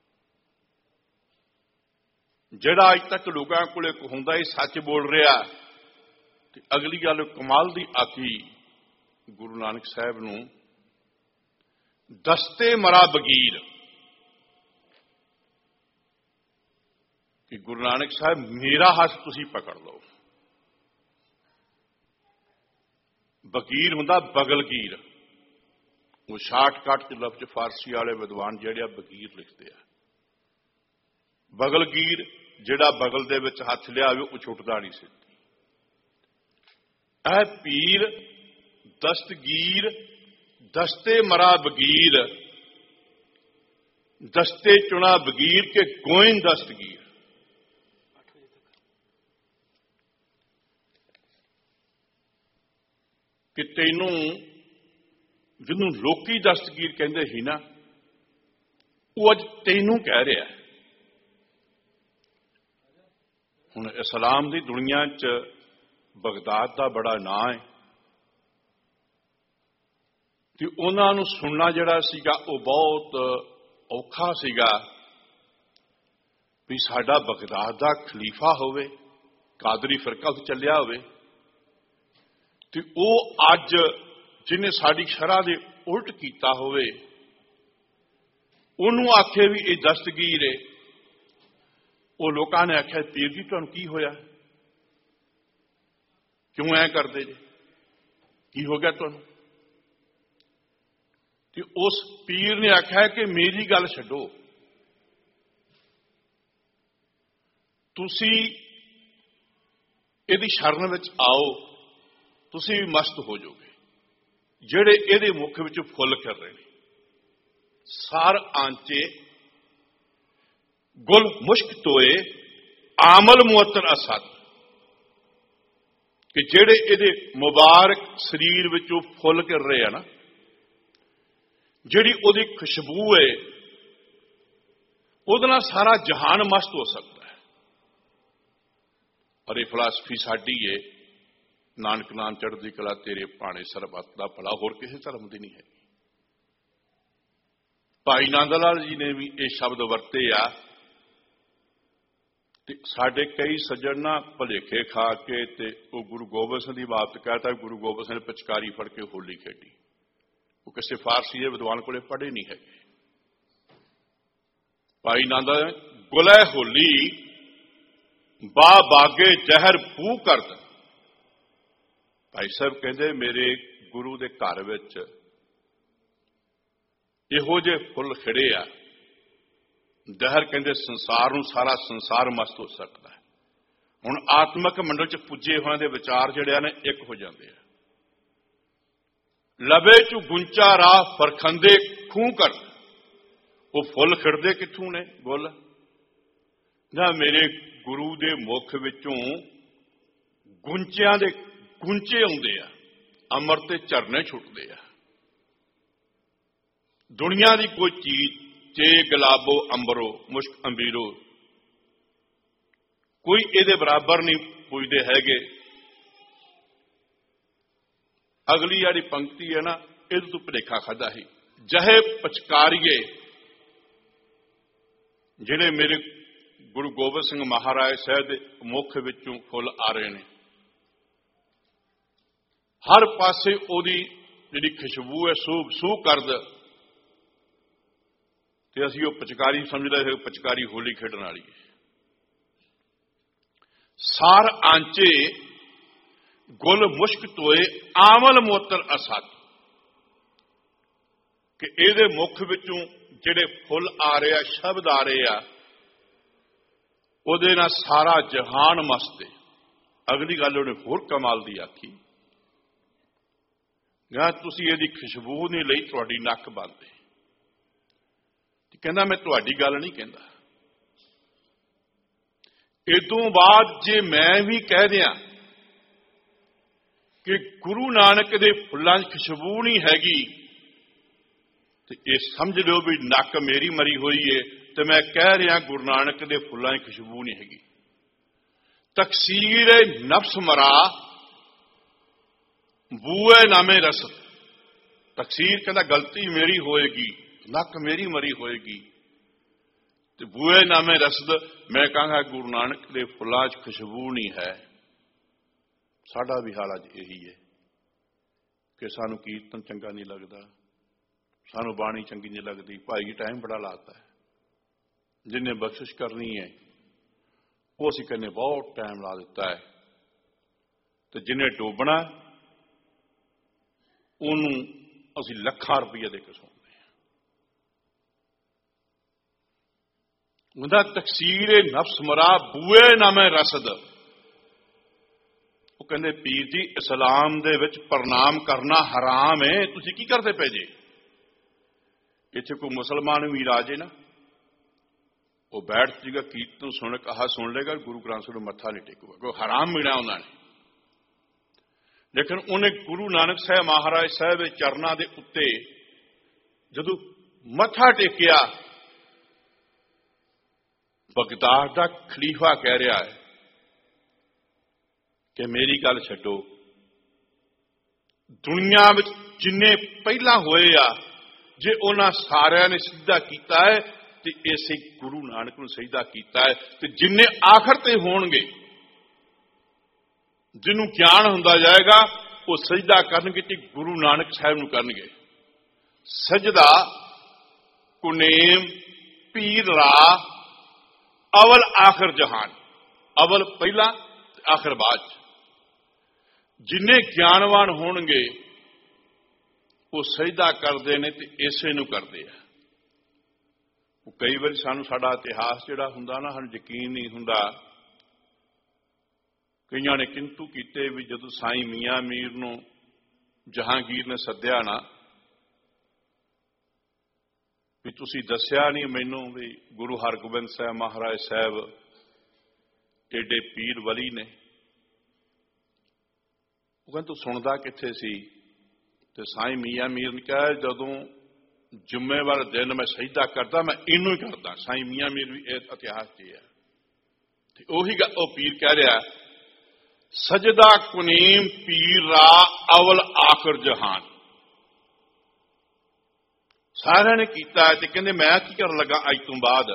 ਜਿਹੜਾ ਅੱਜ ਤੱਕ ਲੋਕਾਂ ਕੋਲੇ ਹੁੰਦਾ ਇਹ ਸੱਚ ਬੋਲ ਰਿਹਾ। ਤੇ ਅਗਲੀ ਗੱਲ ਕਮਾਲ ਦੀ ਆਖੀ ਗੁਰੂ ਨਾਨਕ ਸਾਹਿਬ ਨੂੰ, ਦਸਤੇ ਮਰਾ ਬਗੀਰ, ਕਿ ਗੁਰੂ ਨਾਨਕ ਸਾਹਿਬ ਮੇਰਾ ਹੱਥ ਤੁਸੀਂ ਪਕੜ ਲਓ। ਬਗੀਰ ਹੁੰਦਾ ਬਗਲਗੀਰ, ਉਹ ਸ਼ਾਰਟਕਟ ਚ ਲਫ਼ਜ਼ ਫਾਰਸੀ ਵਾਲੇ ਵਿਦਵਾਨ ਜਿਹੜੇ ਆ ਬਗੀਰ ਲਿਖਦੇ ਆ। ਬਗਲਗੀਰ ਜਿਹੜਾ ਬਗਲ ਦੇ ਵਿੱਚ ਹੱਥ ਲਿਆਵੇ ਉਹ ਛੁੱਟਦਾ ਨਹੀਂ ਸੀ। ਐ ਪੀਰ ਦਸਤਗੀਰ, ਦਸਤੇ ਮਰਾ ਬਗੀਰ, ਦਸਤੇ ਚੁਣਾ ਬਗੀਰ ਕੇ ਗੋਇਨ ਦਸਤਗੀਰ। ਕਿ ਤੈਨੂੰ ਜਿਹਨੂੰ ਲੋਕੀ ਦਸਤਗੀਰ ਕਹਿੰਦੇ ਸੀ ਨਾ, ਉਹ ਅੱਜ ਤੈਨੂੰ ਕਹਿ ਰਿਹਾ। ਹੁਣ ਇਸਲਾਮ ਦੀ ਦੁਨੀਆ 'ਚ ਬਗਦਾਦ ਦਾ ਬੜਾ ਨਾਂ ਹੈ, ਤੇ ਉਹਨਾਂ ਨੂੰ ਸੁਣਨਾ ਜਿਹੜਾ ਸੀਗਾ ਉਹ ਬਹੁਤ ਔਖਾ ਸੀਗਾ ਵੀ ਸਾਡਾ ਬਗਦਾਦ ਦਾ ਖਲੀਫਾ ਹੋਵੇ, ਕਾਦਰੀ ਫਿਰਕਾ ਉੱਥੇ ਚੱਲਿਆ ਹੋਵੇ, ਤੇ ਉਹ ਅੱਜ ਜਿਹਨੇ ਸਾਡੀ ਸ਼ਰ੍ਹਾ ਦੇ ਉਲਟ ਕੀਤਾ ਹੋਵੇ ਉਹਨੂੰ ਆਖੇ ਵੀ ਇਹ ਦਸਤਗੀਰ ਹੈ। ਉਹ ਲੋਕਾਂ ਨੇ ਆਖਿਆ ਪੀਰ ਜੀ ਤੁਹਾਨੂੰ ਕੀ ਹੋਇਆ, ਕਿਉਂ ਐ ਕਰਦੇ ਜੇ, ਕੀ ਹੋ ਗਿਆ ਤੁਹਾਨੂੰ? ਤੇ ਉਸ ਪੀਰ ਨੇ ਆਖਿਆ ਕਿ ਮੇਰੀ ਗੱਲ ਛੱਡੋ, ਤੁਸੀਂ ਇਹਦੀ ਸ਼ਰਨ ਵਿੱਚ ਆਓ, ਤੁਸੀਂ ਵੀ ਮਸਤ ਹੋ ਜਾਓਗੇ। ਜਿਹੜੇ ਇਹਦੇ ਮੁਖ ਵਿੱਚ ਫੁੱਲ ਖਿੜ ਰਹੇ ਨੇ, ਸਾਰ ਆਂਚੇ ਗੁਲ ਮੁਸ਼ਕ ਤੋਏ ਆਮਲ ਮੁਅੱਤਰ ਅਸਦ, ਕਿ ਜਿਹੜੇ ਇਹਦੇ ਮੁਬਾਰਕ ਸਰੀਰ ਵਿੱਚੋਂ ਫੁੱਲ ਖਿੜ ਰਹੇ ਆ ਨਾ, ਜਿਹੜੀ ਉਹਦੀ ਖੁਸ਼ਬੂ ਹੈ ਉਹਦੇ ਨਾਲ ਸਾਰਾ ਜਹਾਨ ਮਸਤ ਹੋ ਸਕਦਾ ਹੈ। ਔਰ ਇਹ ਫਿਲਾਸਫੀ ਸਾਡੀ ਹੈ, ਨਾਨਕ ਨਾਮ ਚੜ੍ਹਦੀ ਕਲਾ ਤੇਰੇ ਭਾਣੇ ਸਰਬੱਤ ਦਾ ਭਲਾ, ਹੋਰ ਕਿਸੇ ਧਰਮ ਦੀ ਨਹੀਂ ਹੈ। ਭਾਈ ਨੰਦ ਲਾਲ ਜੀ ਨੇ ਵੀ ਇਹ ਸ਼ਬਦ ਵਰਤੇ ਆ, ਤੇ ਸਾਡੇ ਕਈ ਸੱਜਣ ਨਾ ਭੁਲੇਖੇ ਖਾ ਕੇ ਤੇ ਉਹ ਗੁਰੂ ਗੋਬਿੰਦ ਸਿੰਘ ਦੀ ਬਾਤ ਕਹਤਾ, ਗੁਰੂ ਗੋਬਿੰਦ ਸਿੰਘ ਨੇ ਪਿਚਕਾਰੀ ਫੜ ਕੇ ਹੋਲੀ ਖੇਡੀ। ਉਹ ਕਿਸੇ ਫਾਰਸੀ ਦੇ ਵਿਦਵਾਨ ਕੋਲੇ ਪੜ੍ਹੇ ਨਹੀਂ ਹੈਗੇ। ਭਾਈ ਨੰਦ ਗੁਲੇ ਹੋਲੀ ਬਾ ਬਾਗੇ ਜ਼ਹਿਰ ਪੂ ਕਰਦ। ਭਾਈ ਸਾਹਿਬ ਕਹਿੰਦੇ ਮੇਰੇ ਗੁਰੂ ਦੇ ਘਰ ਵਿੱਚ ਇਹੋ ਜਿਹੇ ਫੁੱਲ ਖਿੜੇ ਆ, ਜ਼ਹਿਰ ਕਹਿੰਦੇ ਸੰਸਾਰ ਨੂੰ, ਸਾਰਾ ਸੰਸਾਰ ਮਸਤ ਹੋ ਸਕਦਾ ਹੈ। ਹੁਣ ਆਤਮਿਕ ਮੰਡਲ ਚ ਪੁੱਜੇ ਹੋਇਆਂ ਦੇ ਵਿਚਾਰ ਜਿਹੜੇ ਨੇ ਇੱਕ ਹੋ ਜਾਂਦੇ ਆ। ਲਵੇ ਚੂ ਗੁੰਚਾ ਰਾਹ ਫਰਖੰਦੇ ਖੂਹ ਕਰ, ਉਹ ਫੁੱਲ ਖਿੜਦੇ ਕਿੱਥੋਂ ਨੇ? ਗੁੱਲ ਨਾ, ਮੇਰੇ ਗੁਰੂ ਦੇ ਮੁਖ ਵਿੱਚੋਂ ਗੁੰਚਿਆਂ ਦੇ ਗੁੰਚੇ ਆਉਂਦੇ ਆ, ਅੰਮ੍ਰਿਤ ਤੇ ਝਰਨੇ ਛੁੱਟਦੇ ਆ। ਦੁਨੀਆ ਦੀ ਕੋਈ ਚੀਜ਼ ਚੇ ਗੁਲਾਬੋ ਅੰਬਰੋ ਮੁਸ਼ਕ ਅੰਬੀਰੋ, ਕੋਈ ਇਹਦੇ ਬਰਾਬਰ ਨਹੀਂ ਪੁੱਜਦੇ ਹੈਗੇ। ਅਗਲੀ ਜਿਹੜੀ ਪੰਕਤੀ ਹੈ ਨਾ, ਇਹਦੇ ਤੋਂ ਭੁਲੇਖਾ ਖਾਦਾ ਸੀ। ਜਹੇ ਪਚਕਾਰੀਏ, ਜਿਹੜੇ ਮੇਰੇ ਗੁਰੂ ਗੋਬਿੰਦ ਸਿੰਘ ਮਹਾਰਾਜ ਸਾਹਿਬ ਦੇ ਮੁਖ ਵਿੱਚੋਂ ਫੁੱਲ ਆ ਰਹੇ ਨੇ, ਹਰ ਪਾਸੇ ਉਹਦੀ ਜਿਹੜੀ ਖੁਸ਼ਬੂ ਹੈ ਸੂਹ ਕਰਦ, ਤੇ ਅਸੀਂ ਉਹ ਪਿਚਕਾਰੀ ਸਮਝਦੇ ਸੀ, ਪਿਚਕਾਰੀ ਹੋਲੀ ਖੇਡਣ ਵਾਲੀ ਹੈ। ਸਾਰ ਆਂਚੇ ਗੁਲ ਮੁਸ਼ਕ ਤੋਏ ਆਮਲ ਮੋਤਰ ਅਸਦ, ਕਿ ਇਹਦੇ ਮੁਖ ਵਿੱਚੋਂ ਜਿਹੜੇ ਫੁੱਲ ਆ ਰਹੇ ਆ, ਸ਼ਬਦ ਆ ਰਹੇ ਆ, ਉਹਦੇ ਨਾਲ ਸਾਰਾ ਜਹਾਨ ਮਸਤ ਹੈ। ਅਗਲੀ ਗੱਲ ਉਹਨੇ ਹੋਰ ਕਮਾਲ ਦੀ ਆਖੀ, ਗਾ ਤੁਸੀਂ ਇਹਦੀ ਖੁਸ਼ਬੂ ਨਹੀਂ ਲਈ, ਤੁਹਾਡੀ ਨੱਕ ਬੰਦ ਹੈ। ਕਹਿੰਦਾ ਮੈਂ ਤੁਹਾਡੀ ਗੱਲ ਨਹੀਂ ਕਹਿੰਦਾ, ਇਦੋਂ ਬਾਅਦ ਜੇ ਮੈਂ ਵੀ ਕਹਿ ਦਿਆਂ ਕਿ ਗੁਰੂ ਨਾਨਕ ਦੇ ਫੁੱਲਾਂ 'ਚ ਖੁਸ਼ਬੂ ਨਹੀਂ ਹੈਗੀ, ਤੇ ਇਹ ਸਮਝ ਲਿਓ ਵੀ ਨੱਕ ਮੇਰੀ ਮਰੀ ਹੋਈ ਏ, ਤੇ ਮੈਂ ਕਹਿ ਰਿਹਾ ਗੁਰੂ ਨਾਨਕ ਦੇ ਫੁੱਲਾਂ 'ਚ ਖੁਸ਼ਬੂ ਨਹੀਂ ਹੈਗੀ। ਤਕਸੀਰ ਨਫਸ ਮਰਾ ਬੂਏ ਨਾਮੇ ਰਸਦ, ਤਕਸੀਰ ਕਹਿੰਦਾ ਗਲਤੀ ਮੇਰੀ ਹੋਏਗੀ, ਨੱਕ ਮੇਰੀ ਮਰੀ ਹੋਏਗੀ, ਤੇ ਬੂਏ ਨਾਮੇ ਰਸਦ ਮੈਂ ਕਹਾਂਗਾ ਗੁਰੂ ਨਾਨਕ ਦੇ ਫੁੱਲਾਂ 'ਚ ਖੁਸ਼ਬੂ ਨਹੀਂ ਹੈ। ਸਾਡਾ ਵੀ ਹਾਲ ਅੱਜ ਇਹੀ ਹੈ ਕਿ ਸਾਨੂੰ ਕੀਰਤਨ ਚੰਗਾ ਨਹੀਂ ਲੱਗਦਾ, ਸਾਨੂੰ ਬਾਣੀ ਚੰਗੀ ਨਹੀਂ ਲੱਗਦੀ। ਭਾਈ ਟਾਈਮ ਬੜਾ ਲਾਤਾ ਹੈ, ਜਿੰਨੇ ਬਖਸ਼ਿਸ਼ ਕਰਨੀ ਹੈ ਉਹ ਅਸੀਂ ਕਹਿੰਦੇ ਬਹੁਤ ਟਾਈਮ ਲਾ ਦਿੱਤਾ ਹੈ, ਤੇ ਜਿਹਨੇ ਡੋਬਣਾ ਉਹਨੂੰ ਅਸੀਂ ਲੱਖਾਂ ਰੁਪਈਏ ਦੇ ਕੇ ਸੌਂਦੇ ਹਾਂ। ਉਹਦਾ ਤਕਸੀਰ ਨਫਸ ਮਰਾ ਬੂਏ ਨਾਮੇ ਰਸਦ। ਉਹ ਕਹਿੰਦੇ ਪੀਰ ਜੀ ਇਸਲਾਮ ਦੇ ਵਿੱਚ ਪ੍ਰਣਾਮ ਕਰਨਾ ਹਰਾਮ ਹੈ, ਤੁਸੀਂ ਕੀ ਕਰਦੇ ਪਏ ਜੇ? ਇੱਥੇ ਕੋਈ ਮੁਸਲਮਾਨ ਵੀ ਆ ਜੇ ਨਾ, ਉਹ ਬੈਠ ਜੀਗਾ ਕੀਰਤਨ ਸੁਣ ਕਹਾ ਸੁਣ ਲੇਗਾ, ਗੁਰੂ ਗ੍ਰੰਥ ਸਾਹਿਬ ਨੂੰ ਮੱਥਾ ਨਹੀਂ ਟੇਕੂਗਾ, ਕੋਈ ਹਰਾਮ ਮਿਲਿਆ ਉਹਨਾਂ ਨੇ। ਲੇਕਿਨ ਉਹਨੇ ਗੁਰੂ ਨਾਨਕ ਸਾਹਿਬ ਮਹਾਰਾਜ ਸਾਹਿਬ ਦੇ ਚਰਨਾਂ ਦੇ ਉੱਤੇ ਜਦੋਂ ਮੱਥਾ ਟੇਕਿਆ, ਬਗਦਾਦ ਦਾ ਖਲੀਫਾ ਕਹਿ ਰਿਹਾ ਹੈ ਕਿ ਮੇਰੀ ਗੱਲ ਛੱਡੋ, ਦੁਨੀਆ ਵਿੱਚ ਜਿੰਨੇ ਪਹਿਲਾਂ ਹੋਏ ਆ, ਜੇ ਉਹਨਾਂ ਸਾਰਿਆਂ ਨੇ ਸਿੱਧਾ ਕੀਤਾ ਹੈ ਤੇ ਇਸੇ ਗੁਰੂ ਨਾਨਕ ਨੂੰ ਸਿੱਧਾ ਕੀਤਾ ਹੈ, ਤੇ ਜਿੰਨੇ ਆਖਰ ਤੇ ਹੋਣਗੇ, ਜਿਹਨੂੰ ਗਿਆਨ ਹੁੰਦਾ ਜਾਏਗਾ, वो सजदा करनगे ते गुरु नानक साहब नूं करनगे। सजदा कुनेम पीर रा अवल आखिर जहान, अवल पहला आखिर बाद। जिन्ने ज्ञानवान होणगे वो सजदा करते हैं तो इसे नूं करते हैं। कई बार सानूं साडा इतिहास जिहड़ा हुंदा ना सानूं यकीन नहीं हुंदा। कईयां ने किंतु कीते भी जदों साईं मियां मीर नूं जहांगीर ने सद्दिया ना भी तुसीं दस्सिया नहीं मैनूं भी गुरु हरगोबिंद साहब महाराज साहब एडे पीर वली ने। वो कहंदा तू सुणदा कित्थे सी? ते साईं मियां मीर ने कहा जदों जुम्मेवार दिन मैं सजदा करता मैं इनू ही करता। साईं मियां मीर भी इतिहास च है। उही पीर कह रहा सजदा कुनीम पीर रा अवल आखिर जहान। सारे ने किया ते कहंदे मैं की कर लगा अज तो बाद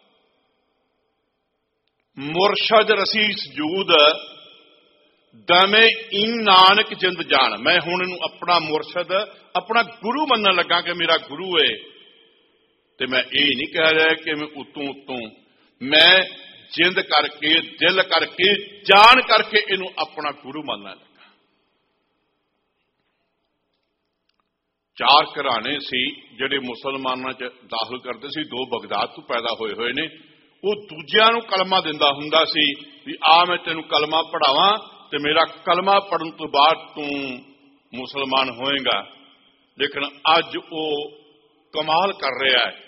मुरशद रसी सजूद दमे इन नानक जिंद जान। मैं हुण इनू अपना मुरशद अपना गुरु मनन लगा कि मेरा गुरु है। ते मैं ये नहीं कह रहा कि मैं उतों उतों, मैं जिंद करके दिल करके जान करके इनू अपना गुरु मनन लगा। चार घराने सी जिहड़े मुसलमानां च दाखिल करते सी। दो बगदाद तो पैदा होए हुए ने। वो दूजियां नूं कलमा दिंदा हुंदा सी भी आ मैं तेनू कलमा पढ़ावां ते मेरा कलमा पढ़न तो बाद तू मुसलमान होएगा। लेकिन अज वो कमाल कर रहा है।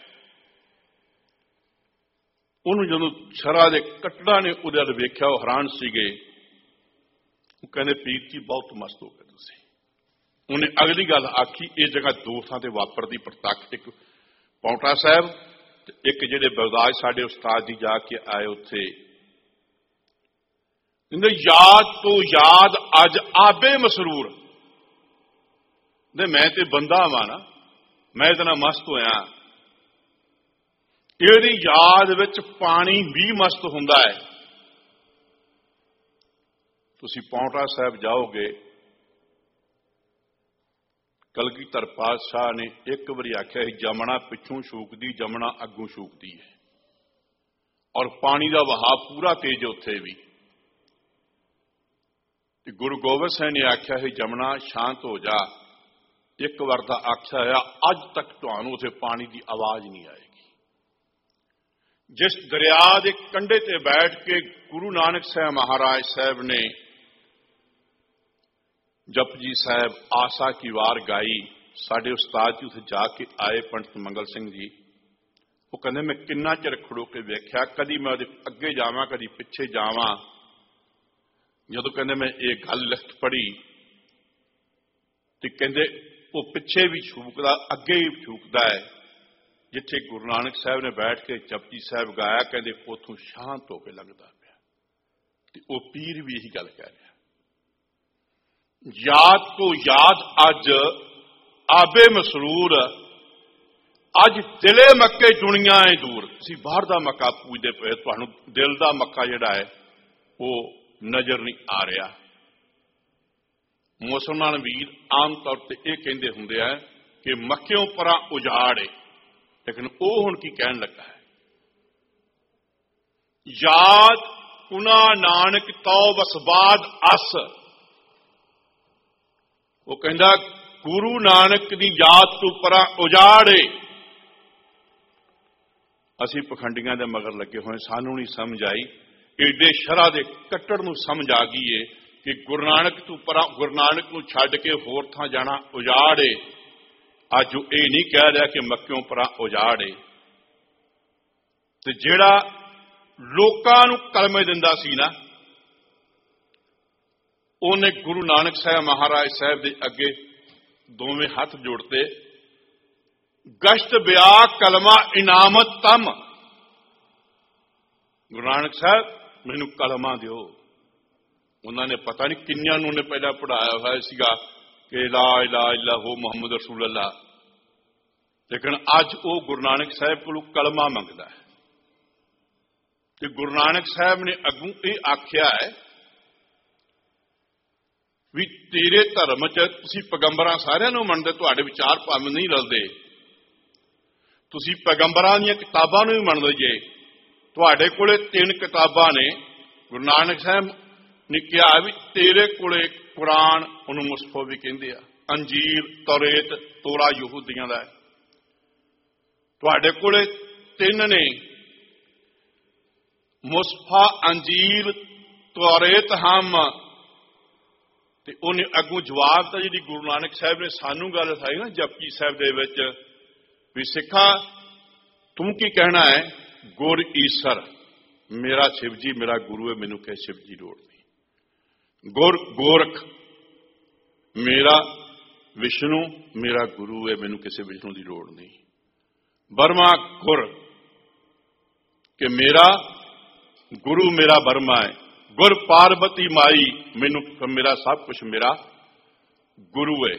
उन्होंने जदों शरा दे कटड़ा ने उहदे अल वेख्या वो हैरान सीगे। वो कहंदे पीर जी बहुत मस्त हो गए तुसीं। उन्हें अगली गल आखी ये जगह दो थां ते वापरदी प्रतक्ष। एक पौंटा साहब एक जिहड़े बगदाद साडे उस्ताद जी जाके आए उत्थे कहंदे याद तो याद अज आबे मसरूर। मैं ते बंदा वा ना, मैं इतना मस्त होया। इहदी याद विच पानी भी मस्त हुंदा है। तुसीं पौंटा साहब जाओगे कलगीधर पातशाह ने एक बारी आख्या जमुना पिछों छूकदी जमुना अगों छूकदी है और पानी का वहाव पूरा तेज उत्थे भी। गुरु गोबिंद सिंह ने आख्या है जमुना शांत हो जा। एक बार का आख्या है अज तक तुहानूं उत्थे पानी की आवाज नहीं आएगी। जिस दरिया के कंढे ते बैठ के गुरु नानक साहब महाराज साहब ने जपजी साहब आशा की वार गाई। साडे उस्ताद जी उत्थे जाके आए पंडित मंगल सिंह जी। वो कहंदे मैं किन्ना चिर खड़ो के वेख्या, कदी मैं उहदे अगे जावां कदी पिछे जावां। जदों कहंदे मैं ये गल लिख पढ़ी तो कहंदे वो पिछे भी छूकदा अगे भी छूकदा है। जिथे गुरु नानक साहब ने बैठ के जपजी साहब गाया कहंदे उथों शांत होकर लंघदा पिया। ते वो पीर भी यही गल कह रहा याद तो याद अज आबे मसरूर। अज दिले मक्के दुनिया है दूर। तुसीं बाहर दा मक्का पूजदे पे तुहानूं दिल दा मक्का जिहड़ा है वो नजर नहीं आ रहा। मुसलमान वीर आम तौर पर यह कहते हुंदे हैं कि मक्कियों परा उजाड़ है। लेकिन वो हुण की कहन लगा है याद कुना नानक तो बसबाद अस। वो कहंदा गुरु नानक की याद तो परा उजाड़े। असीं पखंडियां दे मगर लगे हुए सानू नहीं समझ आई। एडे शरा दे कट्टड़ नूं समझ आ गई है कि गुरु नानक तो परा गुरु नानक नूं छड्ड के होर थां जाना उजाड़े। अज ये नहीं कह रहा कि मक्कियों परा उजाड़े। ते जिहड़ा लोकां नूं कलमे दिंदा सी ना उन्हें गुरु नानक साहब महाराज साहब के अगे दोवें हाथ जोड़ते गश्त ब्या कलमा इनामत तम। गुरु नानक साहब मैनू कलमा दिओ। उन्होंने पता नहीं किन्नियां नूं ने पहला पढ़ाया हुआ सीगा कि ला इलाहा इल्लल्लाहु मुहम्मद रसूल अल्लाह। लेकिन अज वो गुरु नानक साहब को कलमा मंगता है। तो गुरु नानक साहब ने अगू ये आख्या है ਵੀ ਤੇਰੇ ਧਰਮ 'ਚ ਤੁਸੀਂ ਪੈਗੰਬਰਾਂ ਸਾਰਿਆਂ ਨੂੰ ਮੰਨਦੇ, ਤੁਹਾਡੇ ਵਿਚਾਰ ਭਾਵੇਂ ਨਹੀਂ ਰਲਦੇ, ਤੁਸੀਂ ਪੈਗੰਬਰਾਂ ਦੀਆਂ ਕਿਤਾਬਾਂ ਨੂੰ ਵੀ ਮੰਨਦੇ ਜੇ। ਤੁਹਾਡੇ ਕੋਲੇ 3 ਕਿਤਾਬਾਂ ਨੇ। ਗੁਰੂ ਨਾਨਕ ਸਾਹਿਬ ਨੇ ਕਿਹਾ ਵੀ ਤੇਰੇ ਕੋਲੇ ਕੁਰਾਨ, ਉਹਨੂੰ ਮੁਸਹਫ ਵੀ ਕਹਿੰਦੇ ਆ, ਅੰਜੀਰ, ਤੌਰੇਤ, ਤੋਰਾ ਯਹੂਦੀਆਂ ਦਾ ਹੈ। ਤੁਹਾਡੇ ਕੋਲੇ 3 ਨੇ, ਮੁਸਹਫ, ਅੰਜੀਰ, ਤੌਰੇਤ ਹਮ। ਤੇ ਉਹਨੇ ਅੱਗੋਂ ਜਵਾਬ ਤਾਂ ਜਿਹੜੀ ਗੁਰੂ ਨਾਨਕ ਸਾਹਿਬ ਨੇ ਸਾਨੂੰ ਗੱਲ ਸਿਖਾਈ ਨਾ ਜਪਜੀ ਸਾਹਿਬ ਦੇ ਵਿੱਚ, ਵੀ ਸਿੱਖਾ ਤੂੰ ਕੀ ਕਹਿਣਾ ਹੈ? ਗੁਰ ਈਸਰ, ਮੇਰਾ ਸ਼ਿਵ ਜੀ ਮੇਰਾ ਗੁਰੂ ਹੈ, ਮੈਨੂੰ ਕਿਸੇ ਸ਼ਿਵ ਜੀ ਲੋੜ ਨਹੀਂ। ਗੁਰ ਗੋਰਖ, ਮੇਰਾ ਵਿਸ਼ਨੂੰ ਮੇਰਾ ਗੁਰੂ ਹੈ, ਮੈਨੂੰ ਕਿਸੇ ਵਿਸ਼ਨੂੰ ਦੀ ਲੋੜ ਨਹੀਂ। ਬਰਮਾ ਗੁਰ, ਕਿ ਮੇਰਾ ਗੁਰੂ ਮੇਰਾ ਬਰਮਾ ਹੈ। ਗੁਰ ਪਾਰਬਤੀ ਮਾਈ, ਮੈਨੂੰ ਮੇਰਾ ਸਭ ਕੁਝ ਮੇਰਾ ਗੁਰੂ ਹੈ।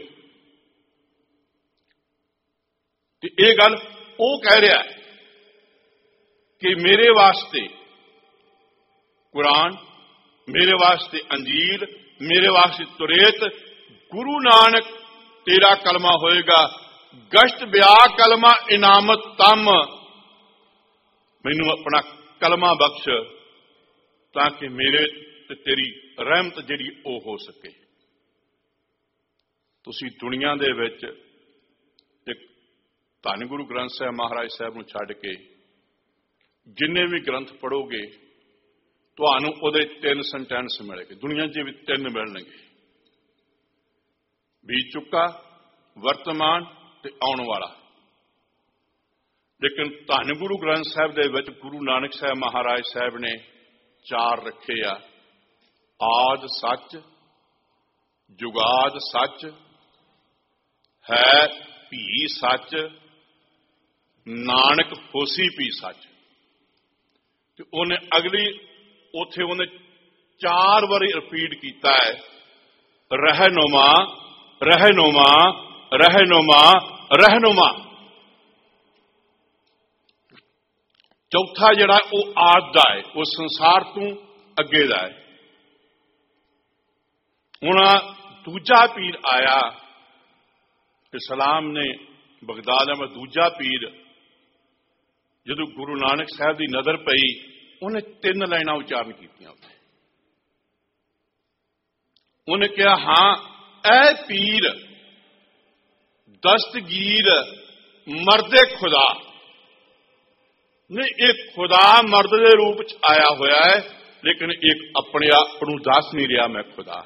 ਤੇ ਇਹ ਗੱਲ ਉਹ ਕਹਿ ਰਿਹਾ ਕਿ ਮੇਰੇ ਵਾਸਤੇ ਕੁਰਾਨ, ਮੇਰੇ ਵਾਸਤੇ ਅੰਜੀਰ, ਮੇਰੇ ਵਾਸਤੇ ਤੁਰੇਤ, ਗੁਰੂ ਨਾਨਕ ਤੇਰਾ ਕਲਮਾ ਹੋਏਗਾ, ਗਸ਼ਤ ਵਿਆਹ ਕਲਮਾ ਇਨਾਮਤ ਤਮ, ਮੈਨੂੰ ਆਪਣਾ ਕਲਮਾ ਬਖਸ਼ ਤਾਂ ਕਿ ਮੇਰੇ ਤੇ ਤੇਰੀ ਰਹਿਮਤ ਜਿਹੜੀ ਉਹ ਹੋ ਸਕੇ। ਤੁਸੀਂ ਦੁਨੀਆ ਦੇ ਵਿੱਚ ਇੱਕ ਧੰਨ ਗੁਰੂ ਗ੍ਰੰਥ ਸਾਹਿਬ ਮਹਾਰਾਜ ਸਾਹਿਬ ਨੂੰ ਛੱਡ ਕੇ ਜਿੰਨੇ ਵੀ ਗ੍ਰੰਥ ਪੜ੍ਹੋਗੇ ਤੁਹਾਨੂੰ ਉਹਦੇ 3 ਸੈਂਟੈਂਸ ਮਿਲਣਗੇ। ਦੁਨੀਆ 'ਚ ਵੀ 3 ਮਿਲਣਗੇ, ਬੀਤ ਚੁੱਕਾ, ਵਰਤਮਾਨ ਤੇ ਆਉਣ ਵਾਲਾ। ਲੇਕਿਨ ਧੰਨ ਗੁਰੂ ਗ੍ਰੰਥ ਸਾਹਿਬ ਦੇ ਵਿੱਚ ਗੁਰੂ ਨਾਨਕ ਸਾਹਿਬ ਮਹਾਰਾਜ ਸਾਹਿਬ ਨੇ 4 ਰੱਖੇ ਆ। ਆਦ ਸੱਚ, ਜੁਗਾਦ ਸੱਚ, ਹੈ ਭੀ ਸੱਚ, ਨਾਨਕ ਹੋਸੀ ਭੀ ਸੱਚ। ਤੇ ਉਹਨੇ ਅਗਲੀ ਉੱਥੇ ਉਹਨੇ 4 ਵਾਰੀ ਰਿਪੀਟ ਕੀਤਾ ਹੈ, ਰਹਿਨੁਮਾ, ਰਹਿਨੁਮਾ, ਰਹਿਨੁਮਾ, ਰਹਿਨੁਮਾ। ਚੌਥਾ ਜਿਹੜਾ ਉਹ ਆਦ ਦਾ ਹੈ, ਉਹ ਸੰਸਾਰ ਤੋਂ ਅੱਗੇ ਦਾ ਹੈ। ਹੁਣ ਦੂਜਾ ਪੀਰ ਆਇਆ, ਇਸਲਾਮ ਨੇ ਬਗਦਾਦ ਵਿੱਚ ਦੂਜਾ ਪੀਰ ਜਦੋਂ ਗੁਰੂ ਨਾਨਕ ਸਾਹਿਬ ਦੀ ਨਜ਼ਰ ਪਈ, ਉਹਨੇ 3 ਲਾਈਨਾਂ ਉਚਾਰਨ ਕੀਤੀਆਂ ਉੱਥੇ। ਉਹਨੇ ਕਿਹਾ, ਹਾਂ ਐ ਪੀਰ ਦਸਤਗੀਰ ਮਰਦੇ ਖੁਦਾ ਨੇ, ਇਹ ਖੁਦਾ ਮਰਦ ਦੇ ਰੂਪ ਚ ਆਇਆ ਹੋਇਆ ਹੈ, ਲੇਕਿਨ ਇੱਕ ਆਪਣੇ ਆਪ ਨੂੰ ਦੱਸ ਨਹੀਂ ਰਿਹਾ ਮੈਂ ਖੁਦਾ।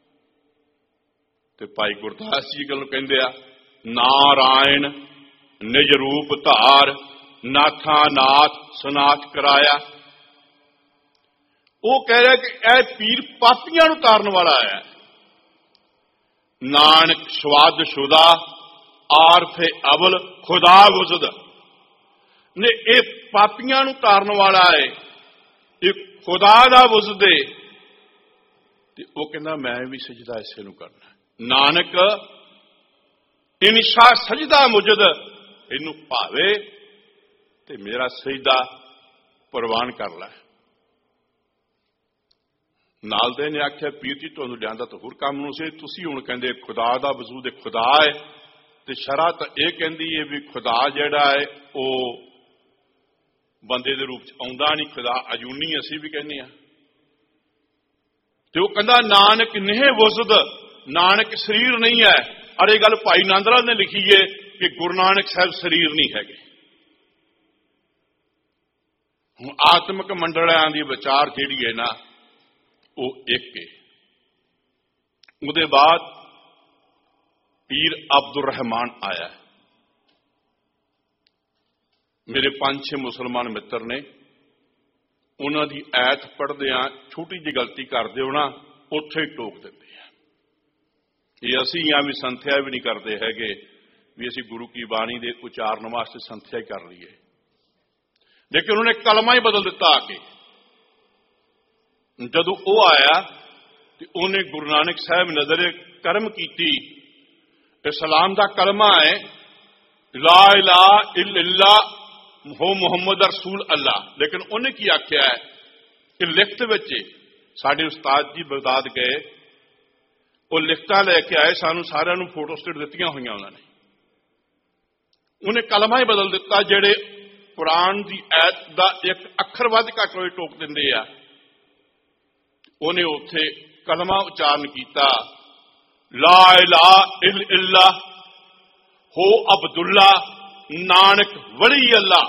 ਤੇ ਭਾਈ ਗੁਰਦਾਸ ਜੀ ਗੱਲ ਕਹਿੰਦੇ ਆ, ਨਾਰਾਇਣ ਨਿਜ ਰੂਪ ਧਾਰ, ਨਾਥਾ ਨਾਥ ਸੁਨਾਥ ਕਰਾਇਆ। ਉਹ ਕਹਿ ਰਿਹਾ ਕਿ ਇਹ ਪੀਰ ਪਾਪੀਆਂ ਨੂੰ ਤਾਰਨ ਵਾਲਾ ਹੈ। ਨਾਨਕ ਸਵਾਦ ਸ਼ੁਦਾ ਆਰਫੇ ਅਵਲ ਖੁਦਾ ਵਜਦ ਨੇ, ਇਹ ਪਾਪੀਆਂ ਨੂੰ ਤਾਰਨ ਵਾਲਾ ਹੈ, ਇਹ ਖੁਦਾ ਦਾ ਵਜਦ ਹੈ। ਤੇ ਉਹ ਕਹਿੰਦਾ ਮੈਂ ਵੀ ਸਜਦਾ ਇਸੇ ਨੂੰ ਕਰਨਾ। ਨਾਨਕ ਇਨਸ਼ਾ ਸਜਦਾ ਮੁਜਦ, ਇਹਨੂੰ ਭਾਵੇ ਤੇ ਮੇਰਾ ਸਜਦਾ ਪ੍ਰਵਾਨ ਕਰ ਲੈ। ਨਾਲ ਦੇ ਨੇ ਆਖਿਆ, ਪੀਰ ਜੀ ਤੁਹਾਨੂੰ ਲਿਆਂਦਾ ਤਾਂ ਹੋਰ ਕੰਮ ਨੂੰ ਸੀ, ਤੁਸੀਂ ਹੁਣ ਕਹਿੰਦੇ ਖੁਦਾ ਦਾ ਵਜੂਦ ਖੁਦਾ ਹੈ, ਤੇ ਸ਼ਰਅ ਤਾਂ ਇਹ ਕਹਿੰਦੀ ਹੈ ਵੀ ਖੁਦਾ ਜਿਹੜਾ ਹੈ ਉਹ ਬੰਦੇ ਦੇ ਰੂਪ ਚ ਆਉਂਦਾ ਨਹੀਂ, ਖੁਦਾ ਅਜੂਨੀ ਅਸੀਂ ਵੀ ਕਹਿੰਦੇ ਆ। ਤੇ ਉਹ ਕਹਿੰਦਾ ਨਾਨਕ ਨਹੀਂ ਵਜਦ, ਨਾਨਕ ਸਰੀਰ ਨਹੀਂ ਹੈ। ਅਰੇ ਗੱਲ ਭਾਈ ਨੰਦ ਲਾਲ ਨੇ ਲਿਖੀ ਹੈ ਕਿ ਗੁਰੂ ਨਾਨਕ ਸਾਹਿਬ ਸਰੀਰ ਨਹੀਂ ਹੈਗੇ। ਹੁਣ ਆਤਮਿਕ ਮੰਡਲਿਆਂ ਦੀ ਵਿਚਾਰ ਜਿਹੜੀ ਹੈ ਨਾ ਉਹ ਇੱਕ ਹੈ। ਉਹਦੇ ਬਾਅਦ ਪੀਰ ਅਬਦੁਰ ਰਹਿਮਾਨ ਆਇਆ। ਮੇਰੇ 5-6 ਮੁਸਲਮਾਨ ਮਿੱਤਰ ਨੇ, ਉਹਨਾਂ ਦੀ ਐਤ ਪੜ੍ਹਦਿਆਂ ਛੋਟੀ ਜਿਹੀ ਗਲਤੀ ਕਰਦੇ ਹੋ ਨਾ, ਉੱਥੇ ਹੀ ਟੋਕ ਦਿੰਦੇ ਆ। ਇਹ ਅਸੀਂ ਆ ਵੀ ਸੰਥਿਆ ਵੀ ਨਹੀਂ ਕਰਦੇ ਹੈਗੇ ਵੀ ਅਸੀਂ ਗੁਰੂ ਕੀ ਬਾਣੀ ਦੇ ਉਚਾਰਨ ਵਾਸਤੇ ਸੰਥਿਆ ਹੀ ਕਰ ਲਈਏ। ਲੇਕਿਨ ਉਹਨੇ ਕਲਮਾ ਹੀ ਬਦਲ ਦਿੱਤਾ ਆ ਕੇ। ਜਦੋਂ ਉਹ ਆਇਆ ਤੇ ਉਹਨੇ ਗੁਰੂ ਨਾਨਕ ਸਾਹਿਬ ਨਜ਼ਰ ਕਰਮ ਕੀਤੀ। ਇਸਲਾਮ ਦਾ ਕਲਮਾ ਹੈ ਲਾ ਇਲਾਹਾ ਇल्लल्लाह ਹੋ ਮੁਹੰਮਦ ਰਸੂਲ ਅੱਲਾਹ। ਲੇਕਿਨ ਉਹਨੇ ਕੀ ਆਖਿਆ ਹੈ ਕਿ ਲਿਖਤ ਵਿੱਚ ਸਾਡੇ ਉਸਤਾਦ ਜੀ ਬਗਦਾਦ ਗਏ, वो लिखतां लैके आए, सानू सारिਆਂ ਨੂੰ फोटो स्टेट दित्तियां होईयां उन्होंने। उन्हें कलमा ही बदल दिता, जेड़े कुरान की ऐत का एक अखर वध घट होए टोक दिंदे आ, उन्हें उत्थे कलमा उच्चारण किया, ला इलाहा इल्लल्लाह हो अब्दुल्ला नानक वली अल्लाह।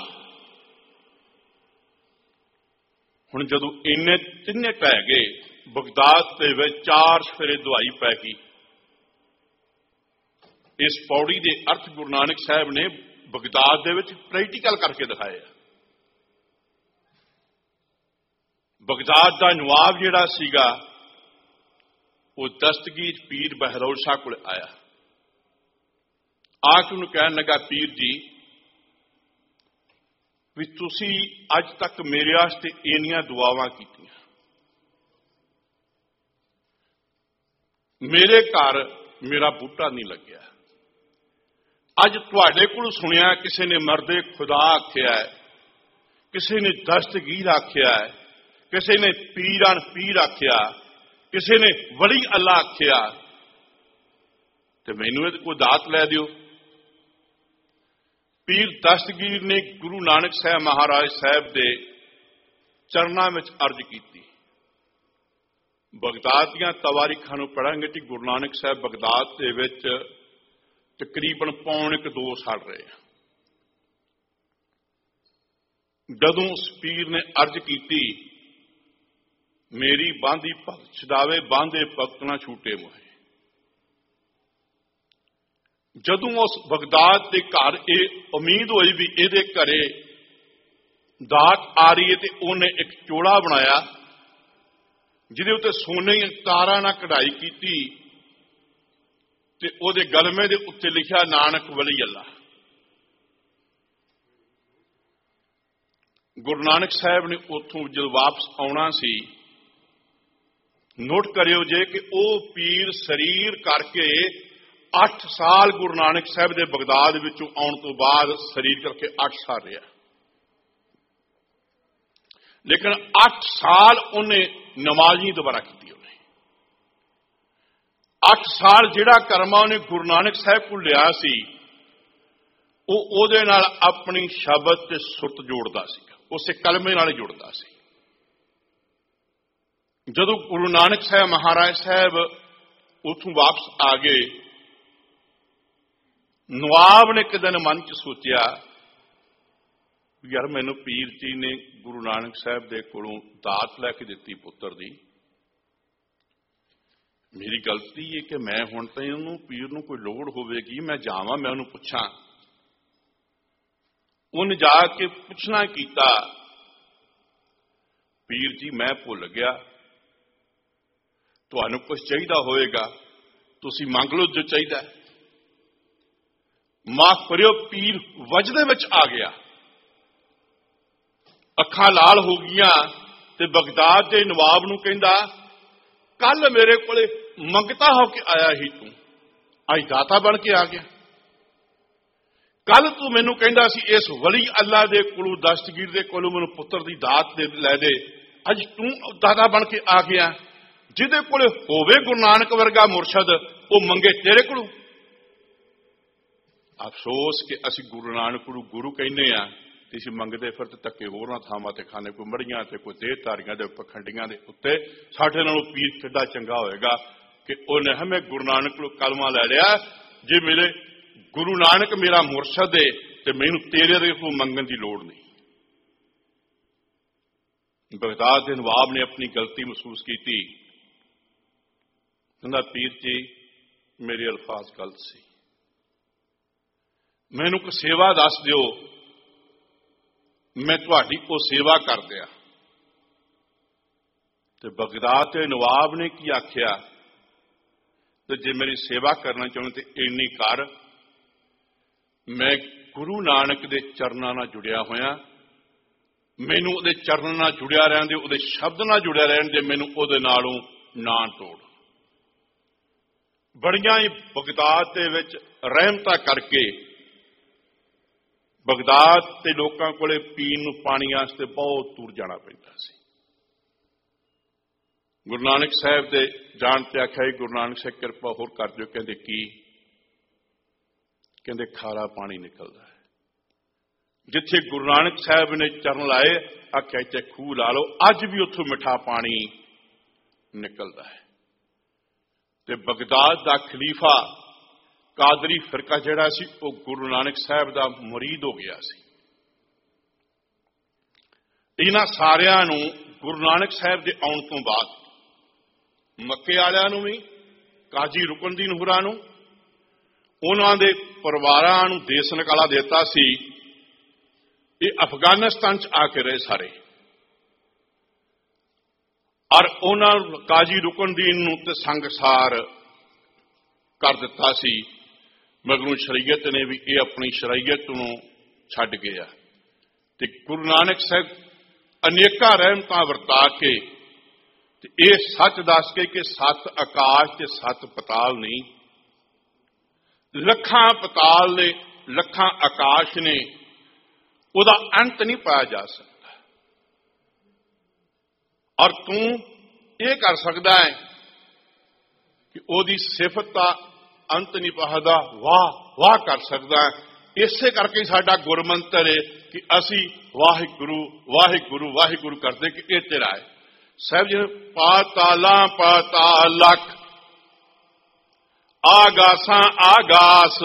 हुण जदों इन्ने तिन्ने पै गए, बगदाद के विच 4 फेरे दुआई पै गई। इस पौड़ी के अर्थ गुरु नानक साहब ने बगदाद दे विच प्रैक्टिकल करके दिखाए। बगदाद का नवाब जिहड़ा सीगा, वो दस्तगीर पीर बहरौल शाह कोल आया, आके उन्हें कहन लगा, पीर जी भी तुसी अज तक मेरे वास्ते इन्नियां दुआवां कीतियां, मेरे घर मेरा बूटा नहीं लग्या, अज तुहाडे कोल सुनिया किसी ने मर्दे खुदा आख्या है, किसी ने दस्तगीर आख्या है, किसी ने पीरान पीर आख्या, किसी ने वली अल्लाह आख्या, तो मैनू कोई दात लै दिओ। पीर दस्तगीर ने गुरु नानक साहब महाराज साहब के चरणों में अर्ज की। बगदाद दियां तवारीखां पढ़ांगे तो गुरु नानक साहब बगदाद के विच तकरीबन पौने-2 साल रहे। जदों उस पीर ने अर्ज की, मेरी बांधी भगत छदावे, बांधे भगत ना छूटे मोहे। जदों उस बगदाद के घर ये उम्मीद हुई भी ये घरे दात आ रही है, तो उन्हें एक चोड़ा बनाया जिहदे उत्ते सोने दी तारां नाल कढ़ाई की, ते उहदे गलमे दे उत्ते लिखिया नानक वली अल्लाह। गुरु नानक साहब ने उत्थों जब वापस आउणा सी, नोट करियो जे कि वह पीर शरीर करके 8 साल गुरु नानक साहब के बगदाद विचों आउण तो बाद शरीर करके 8 साल रहा, लेकिन 8 साल उन्हें नमाजी दोबारा की। 8 साल जिहड़ा कर्मा उन्हें गुरु नानक साहब को लिया सी, उहदे नाल अपनी शब्द ते सुरत जोड़दा सी, उस कलमे नाल जुड़दा सी। जदों गुरु नानक साहब महाराज साहब उथों वापस आ गए, नवाब ने एक दिन मन च सोचा, यार मैनू पीर जी ने गुरु नानक साहब दे कोलों दात लैके दिती पुत्र दी, मेरी गलती है कि मैं हुण तां उहनूं पीर नूं कोई लोड़ होवेगी, मैं जावां मैं उहनूं पुछां। उन्हें जाके पुछना कीता, पीर जी मैं भुल गया, तुहानूं कुछ चाहिदा होएगा, तुसीं मंग लो जो चाहिदा। माफ करियो, पीर वजदे विच आ गया, अखां लाल हो गईयां ते बगदाद के नवाब नूं कहंदा, कल मेरे कोले मंगता होके आया ही तू, अज दाता बन के आ गया। कल तू मैनू कहंदा सी इस वली अल्लाह दे कोलों दस्तगीर दे कोलों मैनू पुत्र दी दात दे लै दे, अज तू दाता बन के आ गया। जिहदे कोले होवे गुरु नानक वर्गा मुरशद, वो मंगे तेरे कोलों। अफसोस कि असीं गुरु नानक नूं गुरु कहने आ, असीं मंगदे फिर धक्के होरनां थावां ते खाने, कोई मड़ियां ते कोई देहधारियां दे पखंडियां दे उत्ते। साडे नालों पीर किड्डा चंगा होएगा कि उन्हें हमें गुरु नानक कोलों कलमा लै लिया, जे मेरे गुरु नानक मेरा मुरशद है तो मैनू तेरे दे कोलों मंगण दी लोड़ नहीं। बगदाद के नवाब ने अपनी गलती महसूस की, कहंदा पीर जी मेरे अल्फाज गलत सी, मैनू कोई सेवा दस दिओ, मैं तुहाडी को सेवा कर दिया। तो बगदाद के नवाब ने की आख्या, तो जे मेरी सेवा करना चाहते तो इन्नी कर, मैं गुरु नानक दे चरणों नाल जुड़िया होया, मैनू उहदे चरणों नाल जुड़िया रहन दे, उहदे शब्द नाल जुड़िया रहन दे, मैनू उहदे नालों ना तोड़। बड़ियां ही बगदाद दे विच रहमतां करके बगदाद के लोगों को पीण नूं पानी वास्ते बहुत दूर जाना पैंदा सी। गुरु नानक साहब दे जान ते आख्या गुरु नानक साहब कृपा होर कर दिओ। कहंदे की? कहंदे खारा पानी निकलदा है। जिथे गुरु नानक साहब ने चरण लाए आख्या इत्थे खूह ला लो, अज भी उत्थों मिठा पानी निकलदा है। ते बगदाद दा खलीफा कादरी फिरका जिहड़ा सी वो गुरु नानक साहब दा मुरीद हो गया सी। इन्हां सारियां नूं गुरु नानक साहब दे आउण तों बाद मक्के वालियां नूं भी, काजी रुकनदीन होरां नूं, उन्हां दे परिवारां नूं देश निकाला देता सी। ये अफगानिस्तान च आके रहे सारे, और उन्हां काजी रुकनदीन नूं ते संगसार कर दिता सी। मगरों शरीयत ने भी ये अपनी शरीयत नूं छड्ड गया ते गुरु नानक साहब अनेका रहमतां वरता के ये सच दस के कि 7 आकाश ते 7 पताल नहीं, लखां पताल ने, लखां आकाश ने, उहदा अंत नहीं पाया जा सकता। और तू ये कर सकता है कि ओदी सिफत का अंत नहीं पाहदा, वाह वाह कर सकता है। इसे करके साडा गुरमंत्र है कि असी वाहिगुरु वाहिगुरु वाहिगुरु करते कि ये तेरा है। साहब जी पाताला पाताल लख, आगासा आगास,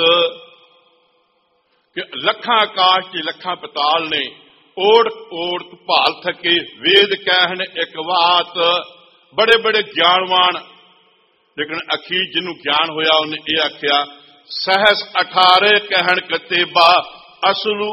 कि लखां आकाश च लखां पताल ने, ओढ़ ओढ़ भाल थके वेद कहन एक बात। बड़े बड़े ज्ञानवान, लेकिन अखीर जिन्हों ज्ञान होया उन्हें यह आख्या सहस 18 कहन कतेबा, असलू